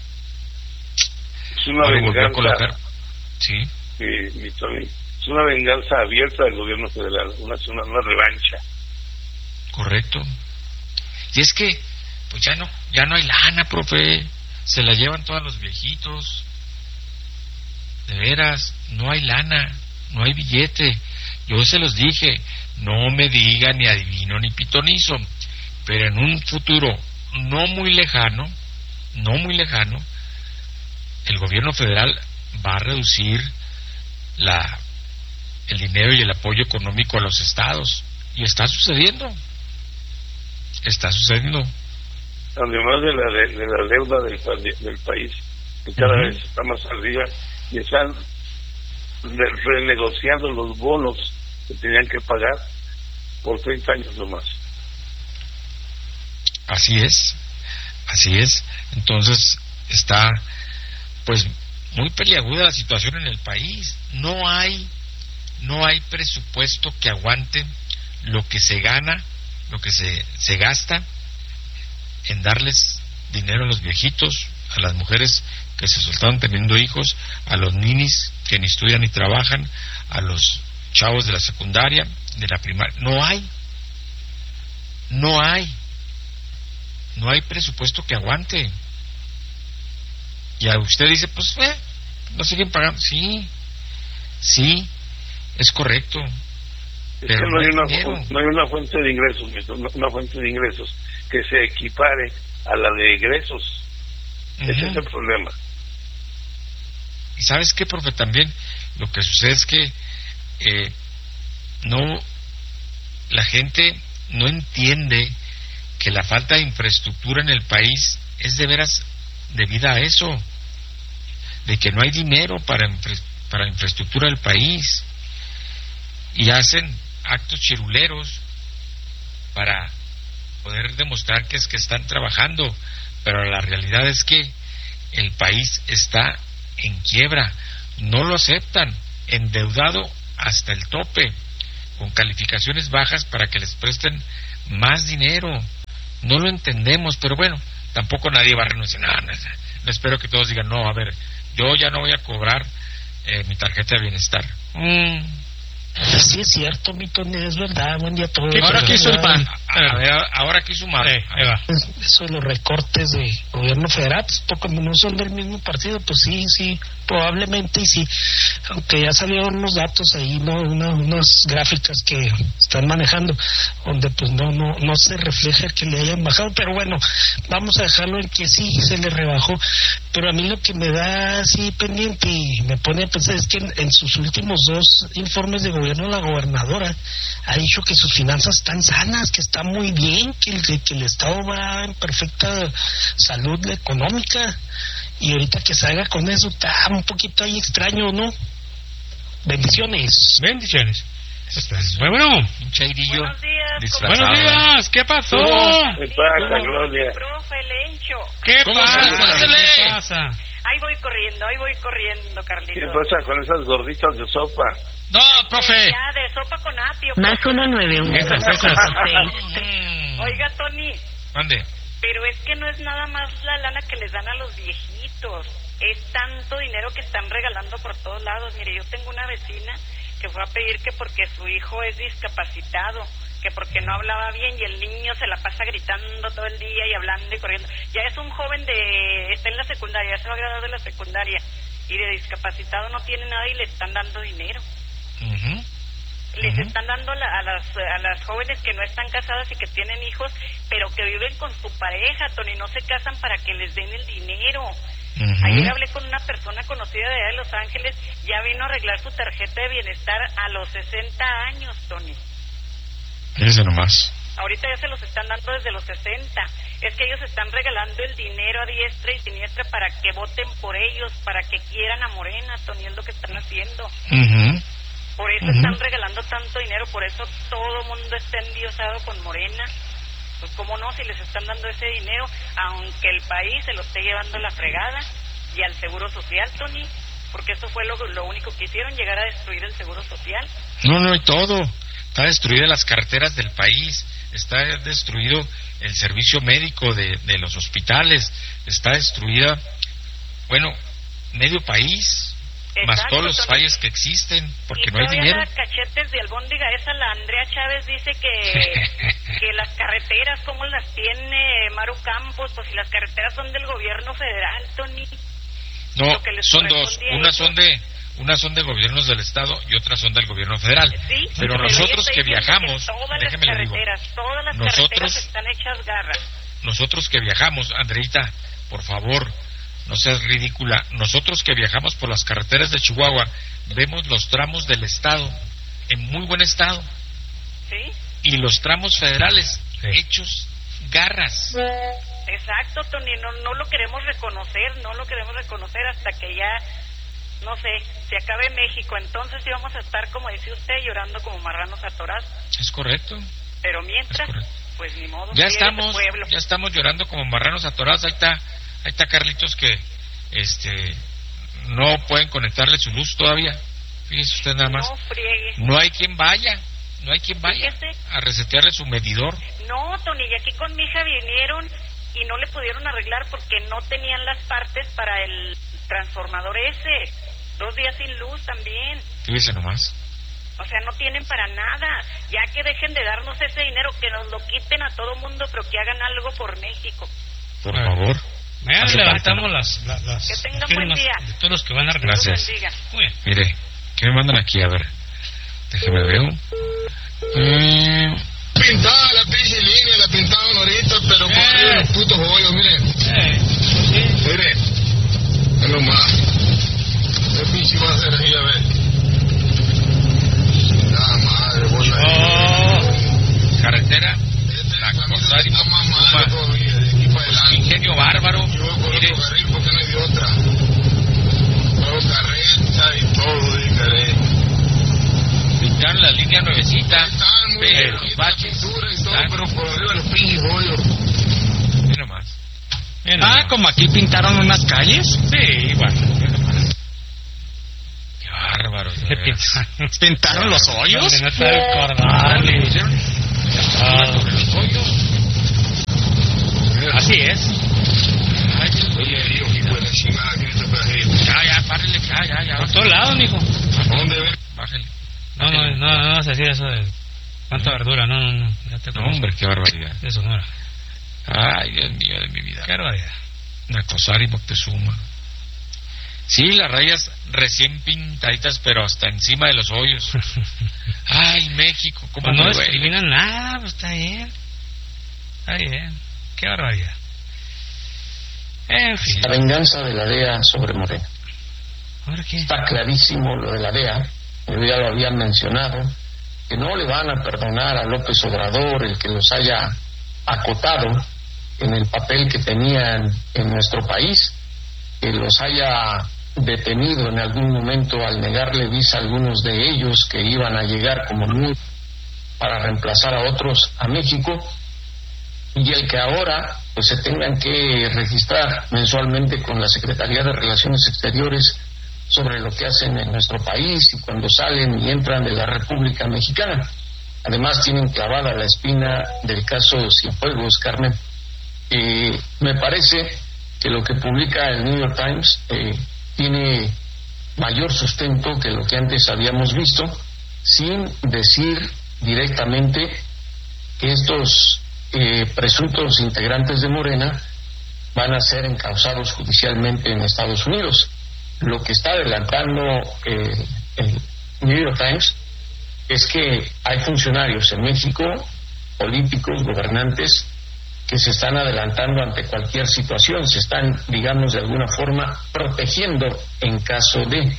Es una venganza. Colocar... Sí. Sí, mi Tony. Es una venganza abierta del gobierno federal, una, una, una revancha. Correcto. Y es que, pues ya no, ya no hay lana, profe. Se la llevan todos los viejitos. De veras, no hay lana, no hay billete. Yo se los dije, no me digan ni adivino ni pitonizo, pero en un futuro no muy lejano, no muy lejano, el gobierno federal va a reducir la el dinero y el apoyo económico a los estados, y está sucediendo está sucediendo además de la, de, de la deuda del, del país, que cada uh-huh. vez está más arriba, y están re- renegociando los bonos que tenían que pagar por treinta años nomás. Así es, así es. Entonces está pues muy peliaguda la situación en el país. No hay no hay presupuesto que aguante lo que se gana, lo que se, se gasta en darles dinero a los viejitos, a las mujeres que se soltaron teniendo hijos, a los ninis que ni estudian ni trabajan, a los chavos de la secundaria, de la primaria. No hay, no hay, no hay presupuesto que aguante. Y a usted dice, pues, eh, no siguen pagando. Sí, sí, es correcto. Es pero que no hay, no, hay una, no hay una fuente de ingresos, una fuente de ingresos que se equipare a la de egresos. Uh-huh. Ese es el problema. Y sabes qué, profe, también lo que sucede es que eh, no, la gente no entiende que la falta de infraestructura en el país es de veras debida a eso, de que no hay dinero para, para la infraestructura del país, y hacen actos chiruleros para poder demostrar que es que están trabajando, pero la realidad es que el país está en quiebra, no lo aceptan, endeudado hasta el tope, con calificaciones bajas para que les presten más dinero. No lo entendemos, pero bueno, tampoco nadie va a renunciar. No, no, no espero que todos digan, no, a ver, yo ya no voy a cobrar eh, mi tarjeta de bienestar. Mm. Sí es cierto, mi Tony, es verdad. Buen día a todos. Ahora que hizo el P A N. A ver, ahora que hizo Mar. Eh, Eso de los recortes de gobierno federal, pues, poco, no son del mismo partido, pues sí, sí, probablemente y sí. Aunque ya salieron unos datos ahí, no, una, unas gráficas que están manejando, donde pues no, no, no se refleja que le hayan bajado, pero bueno, vamos a dejarlo en que sí se le rebajó. Pero a mí lo que me da así pendiente y me pone a pensar es que en, en sus últimos dos informes de gobierno, la gobernadora ha dicho que sus finanzas están sanas, que está muy bien, que el, que el Estado va en perfecta salud económica, y ahorita que salga con eso está un poquito ahí extraño, ¿no? Bendiciones. Bendiciones. Bueno, un chairillo. Buenos días. Buenos días, ¿qué pasó? ¿Qué pasa, Gloria? Profe Lencho. ¿Qué pasa? ¿Qué pasa? Ahí voy corriendo, ahí voy corriendo, Carlitos. ¿Qué pasa con esas gorditas de sopa? No, profe. Ya, de sopa con apio. Más uno nueve uno. Esas, esas. Oiga, Tony. ¿Dónde? Pero es que no es nada más la lana que les dan a los viejitos. Es tanto dinero que están regalando por todos lados. Mire, yo tengo una vecina que fue a pedir que porque su hijo es discapacitado, que porque no hablaba bien y el niño se la pasa gritando todo el día y hablando y corriendo. Ya es un joven de... está en la secundaria, ya se va a graduar de la secundaria y de discapacitado no tiene nada y le están dando dinero. Uh-huh. Les Uh-huh. están dando la, a las a las jóvenes que no están casadas y que tienen hijos, pero que viven con su pareja, Tony, no se casan para que les den el dinero. Uh-huh. Ayer hablé con una persona conocida de allá de Los Ángeles, ya vino a arreglar su tarjeta de bienestar a los sesenta años, Tony. Fíjese nomás. Ahorita ya se los están dando desde los sesenta. Es que ellos están regalando el dinero a diestra y siniestra para que voten por ellos, para que quieran a Morena, Tony, es lo que están haciendo. Uh-huh. Por eso Uh-huh. están regalando tanto dinero, por eso todo el mundo está endiosado con Morena. Pues cómo no, si les están dando ese dinero, aunque el país se lo esté llevando la fregada, y al Seguro Social, Tony, porque eso fue lo, lo único que hicieron, llegar a destruir el Seguro Social. No, no, y todo. Está destruida las carreteras del país, está destruido el servicio médico de, de los hospitales, está destruida, bueno, medio país. Exacto, más todos los Tony. fallos que existen, porque y no hay todavía dinero. las cachetes de albóndiga esa, la Andrea Chávez dice que que las carreteras, ¿cómo las tiene Maru Campos? Pues si las carreteras son del gobierno federal, Tony. No, Lo que les son dos, corresponde a unas ellos. son de unas son de gobiernos del estado y otras son del gobierno federal. Sí, pero nosotros que viajamos, todas déjeme las le digo, carreteras, todas las nosotros- carreteras están hechas garras. nosotros que viajamos, Andreita, por favor, no seas ridícula, nosotros que viajamos por las carreteras de Chihuahua, vemos los tramos del estado en muy buen estado. ¿Sí? Y los tramos federales hechos garras. Exacto, Tony, no, no lo queremos reconocer, no lo queremos reconocer hasta que ya, no sé, se acabe México. Entonces sí vamos a estar, como dice usted, llorando como marranos atorados. Es correcto. Pero mientras, Es correcto. pues ni modo. Ya cuídese, estamos, pueblo. ya estamos llorando como marranos atorados. Ahí está, ahí está Carlitos que, este, no pueden conectarle su luz todavía. Fíjese usted nada más. No friegue. No hay quien vaya, no hay quien vaya Fíjese. a resetearle su medidor. No, Tony, y aquí con mi hija vinieron y no le pudieron arreglar porque no tenían las partes para el transformador ese. Dos días sin luz también. Fíjese nomás. O sea, no tienen para nada. Ya que dejen de darnos ese dinero, que nos lo quiten a todo mundo, pero que hagan algo por México. Por favor. Mañana Hace levantamos falta. las, las, las Que tengan las buen firmas día. de todos los que van a Dios arreglar. Gracias. bendiga. Muy bien. Mire, ¿qué me mandan aquí? A ver, déjeme ver. Eh, Pintada la pinche línea, la pintaban ahorita, pero por arriba de los putos hoyos, mire. Eh, sí. Mire, es lo más. ¿Qué pinche va a hacer ahí, a ver? La madre, bola. Oh, carretera, la cosa y Está más madre todavía, de aquí para adelante. ingenio bárbaro. Yo voy por Mire, otro carril porque no hay de otra. Todo carreta y todo, dígale. pintaron las líneas línea nuevecita. Están muy Pero bien, baches. pintura y todo, Están- pero por arriba los pinches hoyos. Ve nomás. Ve Ah, nomás. como aquí pintaron unas calles. Sí, igual. Qué bárbaro. de ¿Qué veras. piensas? ¿Pintaron los hoyos? Donde no está el cordón. ¿Le y- pusieron? Ah, Sobre los hoyos. Así es. Ay, oye, Dios, hijo de la chingada, que esta tragedia. Ya, ya, párele, ya, ya, ya. Por todos lados, mijo. ¿A dónde ven? Bájale. No, no, no, no, no vas a decir eso de cuánta verdura, no, no, no. Ya te No, conozco. hombre, qué barbaridad. De Sonora. Ay, Dios mío de mi vida. Qué barbaridad. Nacosari, Moctezuma. Sí, las rayas recién pintaditas, pero hasta encima de los hoyos. Ay, México, cómo Pues no me duele. discriminan nada, pues está bien. Está bien. Qué barbaridad. En fin. La venganza de la D E A sobre Morena. ¿Ahora qué? Está clarísimo lo de la D E A, yo ya lo había mencionado, que no le van a perdonar a López Obrador el que los haya acotado en el papel que tenían en nuestro país, que los haya detenido en algún momento al negarle visa a algunos de ellos que iban a llegar como nuevos para reemplazar a otros a México, y el que ahora pues se tengan que registrar mensualmente con la Secretaría de Relaciones Exteriores sobre lo que hacen en nuestro país y cuando salen y entran de la República Mexicana. Además tienen clavada la espina del caso Cienfuegos, Carmen. Eh, me parece que lo que publica el New York Times eh, tiene mayor sustento que lo que antes habíamos visto, sin decir directamente que estos eh, presuntos integrantes de Morena van a ser encausados judicialmente en Estados Unidos. Lo que está adelantando eh, el New York Times es que hay funcionarios en México, políticos, gobernantes, que se están adelantando ante cualquier situación, se están, digamos, de alguna forma protegiendo en caso de.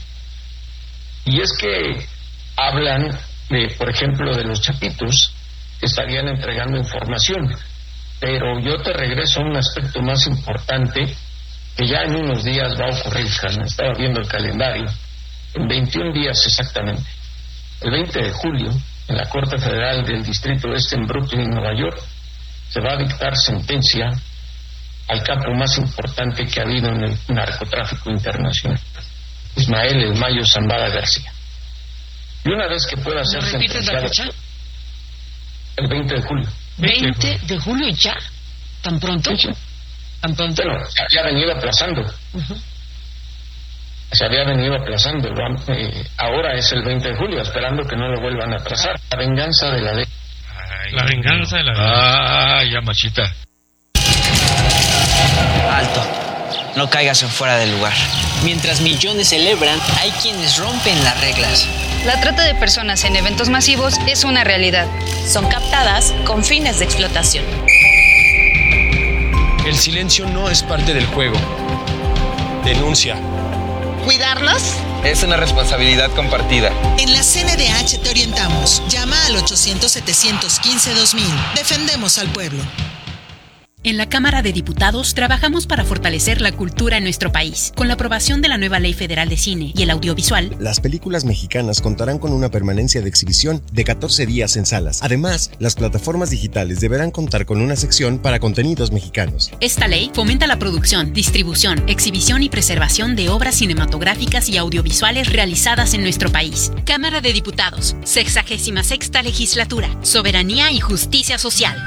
Y es que hablan de, por ejemplo, de los chapitos que estarían entregando información, pero yo te regreso a un aspecto más importante que ya en unos días va a ocurrir, Carmen. Estaba viendo el calendario, en veintiún días exactamente, el veinte de julio, en la Corte Federal del Distrito Este en Brooklyn, Nueva York, se va a dictar sentencia al capo más importante que ha habido en el narcotráfico internacional, Ismael El Mayo Zambada García. Y una vez que pueda ser ¿Repites la sentenciado, fecha? el veinte de julio. ¿veinte de julio ya? ¿Tan pronto? Sí, sí. ¿Tan pronto? Bueno, se había venido aplazando. Ujú. Se había venido aplazando. Lo han- eh, ahora es el veinte de julio, esperando que no lo vuelvan a aplazar. La venganza de la ley. Ay, La venganza de la Ah, ya, machita. Alto. No caigas en fuera del lugar. Mientras millones celebran, hay quienes rompen las reglas. La trata de personas en eventos masivos es una realidad. Son captadas con fines de explotación. El silencio no es parte del juego. Denuncia. ¿Cuidarnos? Es una responsabilidad compartida. En la C N D H te orientamos. Llama al ochocientos, setecientos quince, dos mil. Defendemos al pueblo. En la Cámara de Diputados trabajamos para fortalecer la cultura en nuestro país. Con la aprobación de la nueva Ley Federal de Cine y el Audiovisual, las películas mexicanas contarán con una permanencia de exhibición de catorce días en salas. Además, las plataformas digitales deberán contar con una sección para contenidos mexicanos. esta ley fomenta la producción, distribución, exhibición y preservación de obras cinematográficas y audiovisuales realizadas en nuestro país. Cámara de Diputados, sexagésima sexta legislatura, soberanía y justicia social.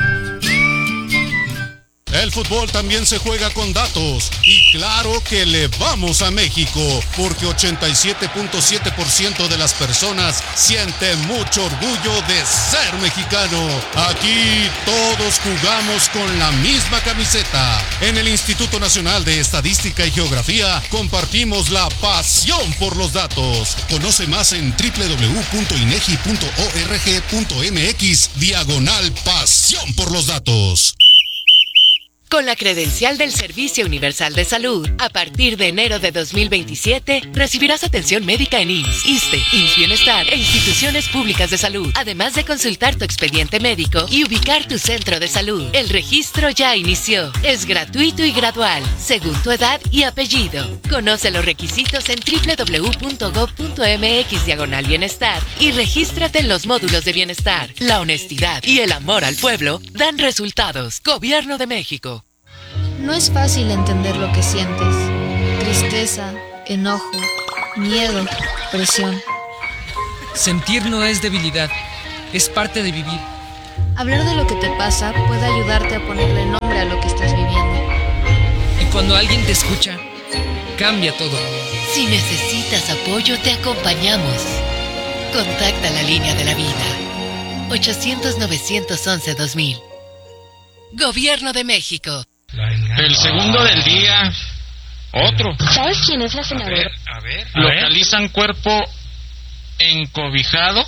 El fútbol también se juega con datos y claro que le vamos a México porque ochenta y siete punto siete por ciento de las personas sienten mucho orgullo de ser mexicano. Aquí todos jugamos con la misma camiseta. En el Instituto Nacional de Estadística y Geografía compartimos la pasión por los datos. Conoce más en doble u doble u doble u punto inegi punto org punto mx diagonal pasión por los datos. Con la credencial del Servicio Universal de Salud, a partir de enero de dos mil veintisiete, recibirás atención médica en I M S S, ISSSTE, I M S S Bienestar e instituciones públicas de salud, además de consultar tu expediente médico y ubicar tu centro de salud. El registro ya inició. Es gratuito y gradual, según tu edad y apellido. Conoce los requisitos en doble u doble u doble u punto gob punto eme equis diagonal bienestar y regístrate en los módulos de bienestar. La honestidad y el amor al pueblo dan resultados. Gobierno de México. No es fácil entender lo que sientes. Tristeza, enojo, miedo, presión. Sentir no es debilidad, es parte de vivir. Hablar de lo que te pasa puede ayudarte a ponerle nombre a lo que estás viviendo. Y cuando alguien te escucha, cambia todo. Si necesitas apoyo, te acompañamos. Contacta la línea de la vida. ochocientos, novecientos once, dos mil. Gobierno de México. El segundo del día, otro. ¿Sabes quién es la senadora? A ver, a ver. Localizan cuerpo encobijado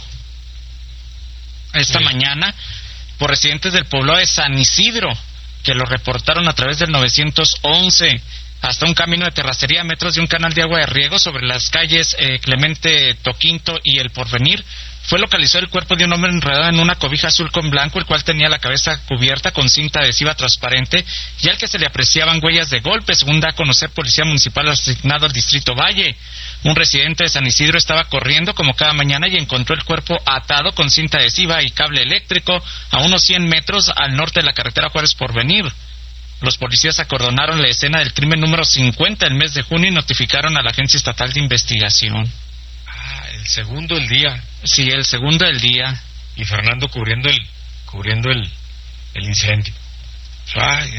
esta sí. mañana por residentes del poblado de San Isidro, que lo reportaron a través del novecientos once. Hasta un camino de terracería a metros de un canal de agua de riego sobre las calles eh, Clemente Toquinto y El Porvenir. Fue localizado el cuerpo de un hombre enredado en una cobija azul con blanco, el cual tenía la cabeza cubierta con cinta adhesiva transparente y al que se le apreciaban huellas de golpe, según da a conocer Policía Municipal asignado al Distrito Valle. Un residente de San Isidro estaba corriendo como cada mañana y encontró el cuerpo atado con cinta adhesiva y cable eléctrico a unos cien metros al norte de la carretera Juárez Porvenir. Los policías acordonaron la escena del crimen número cincuenta el mes de junio y notificaron a la Agencia Estatal de Investigación. Ah, el segundo del día. Sí, el segundo del día. Y Fernando cubriendo el cubriendo el, el incendio. Ay,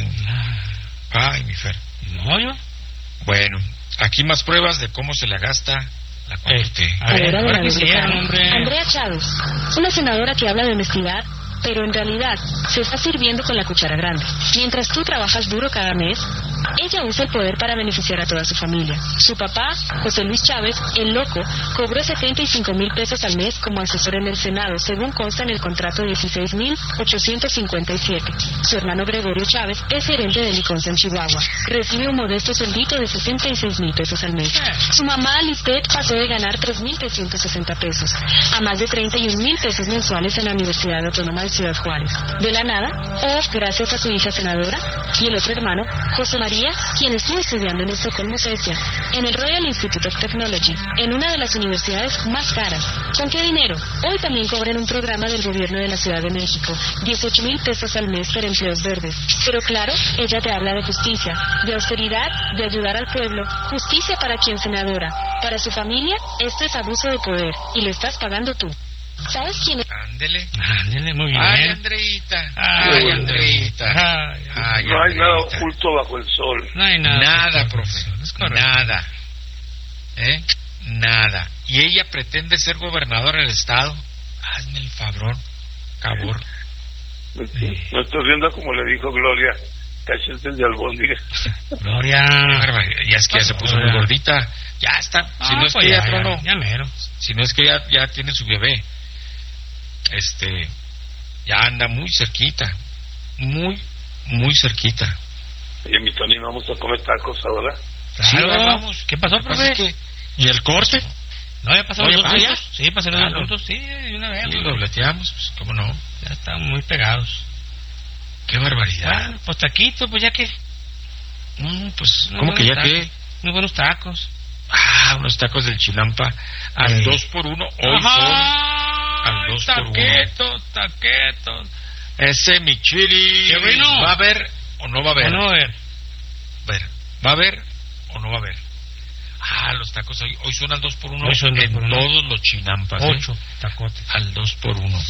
ay, mi Fer. No, yo. Bueno, aquí más pruebas de cómo se la gasta la cuatro T. Eh, a ver, a ver, a ver, Andrea Chávez, una senadora que habla de honestidad, pero en realidad se está sirviendo con la cuchara grande. Mientras tú trabajas duro cada mes, ella usa el poder para beneficiar a toda su familia. Su papá, José Luis Chávez, el loco, cobró setenta y cinco mil pesos al mes como asesor en el Senado, según consta en el contrato dieciséis mil ochocientos cincuenta y siete. Su hermano Gregorio Chávez es gerente de Liconza en Chihuahua. Recibe un modesto sueldito de sesenta y seis mil pesos al mes. Su mamá, Lisbeth, pasó de ganar tres mil trescientos sesenta pesos a más de treinta y un mil pesos mensuales en la Universidad Autónoma de Ciudad Juárez. De la nada, o gracias a su hija senadora, y el otro hermano, José María, quien estuvo estudiando en Estocolmo, Suecia, en el Royal Institute of Technology, en una de las universidades más caras. ¿Con qué dinero? Hoy también cobran un programa del gobierno de la Ciudad de México, dieciocho mil pesos al mes para empleos verdes. Pero claro, ella te habla de justicia, de austeridad, de ayudar al pueblo, justicia para quien senadora. Para su familia, esto es abuso de poder, y lo estás pagando tú. ¿Sabes quién es? Ándele. Ándele, muy bien. Ay, Andreita. Ay, Ay, Andreita. Ay, Ay, no hay nada Andreita. oculto bajo el sol. No hay nada. Nada, profe. Nada. ¿Eh? Nada. Y ella pretende ser gobernadora del estado. Hazme el favor. Cabor. Sí. No estás viendo como le dijo Gloria. Cachetes de albóndiga. Gloria. Ya es que ya se puso muy gordita. Ya está. Si Ah, no es pues que ya, ya, ya, tronó. ya mero. Si no es que ya, ya tiene su bebé. Este. Ya anda muy cerquita. Muy, muy cerquita. Oye, mi Tony, vamos a comer tacos ahora. Sí, Claro. vamos. ¿Qué pasó, Lo que pasa profe? es que- ¿Y el corte? No, ya pasaron Oye, los dos ¿ah, ya? puntos. Sí, pasaron Claro. los puntos. Sí, de una vez. Sí, dobleteamos, pues, ¿cómo no? Ya están muy pegados. Qué barbaridad. Bueno, pues taquitos, pues ya que. Mm, pues, Unos ¿cómo que ya buenos qué? tacos, Unos buenos tacos. Ah, unos tacos del Chinampa al Eh. dos por uno. Hoy Ajá. son al dos por uno. Taquetos, taquetos. Ese Michiri. ¡Qué bueno! ¿Va a haber o no va a haber? Bueno, a ver. ver. ¿Va a haber o no va a haber? Ah, los tacos hoy, hoy son al dos por uno Hoy son dos en por uno. todos los Chinampas. Ocho ¿eh? tacotes. Al dos por uno.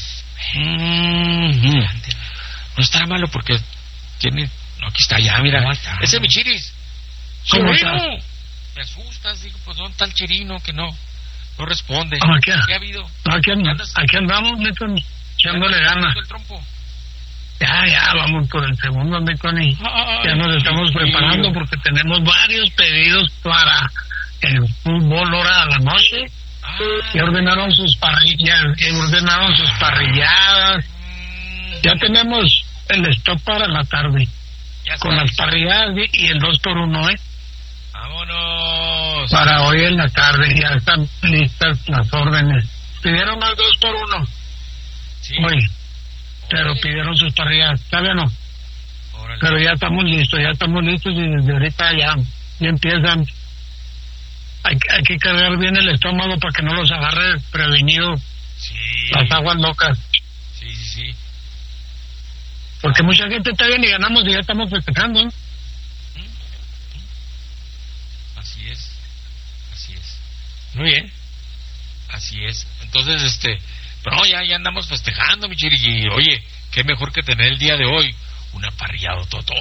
Mm, no estará malo porque tiene... No, aquí está ya, mira. No, está. Ese Michiris. ¿Cómo Chirino. está? Me asustas, digo, pues ¿dónde está el Chirino? Que no, no responde. Aquí, ¿Qué ha habido? aquí, and- andas- aquí andamos, mi Tony, echándole ¿Andas ganas. el trompo? Ya, ya, vamos por el segundo, mi Tony. Ya nos estamos preparando porque tenemos varios pedidos para el fútbol hora a la noche. Ya ordenaron sus parrillas, ya ordenaron sus parrilladas. Ya tenemos el stock para la tarde. con las parrilladas y el dos por uno, ¿eh? Vámonos. Para hoy en la tarde ya están listas las órdenes. Pidieron más dos por uno. Sí. Hoy. Pero pidieron sus parrilladas, ¿sabe o no? Órale. Pero ya estamos listos, ya estamos listos y desde ahorita ya, ya empiezan. Hay, hay que cargar bien el estómago para que no los agarre prevenido sí. las aguas locas. Sí, sí, sí. Porque mucha gente está bien y ganamos y ya estamos festejando. Así es, así es. Muy bien, así es. Entonces, este, pero no, ya, ya andamos festejando, mi chirigui. Oye, qué mejor que tener el día de hoy una parrillada totó.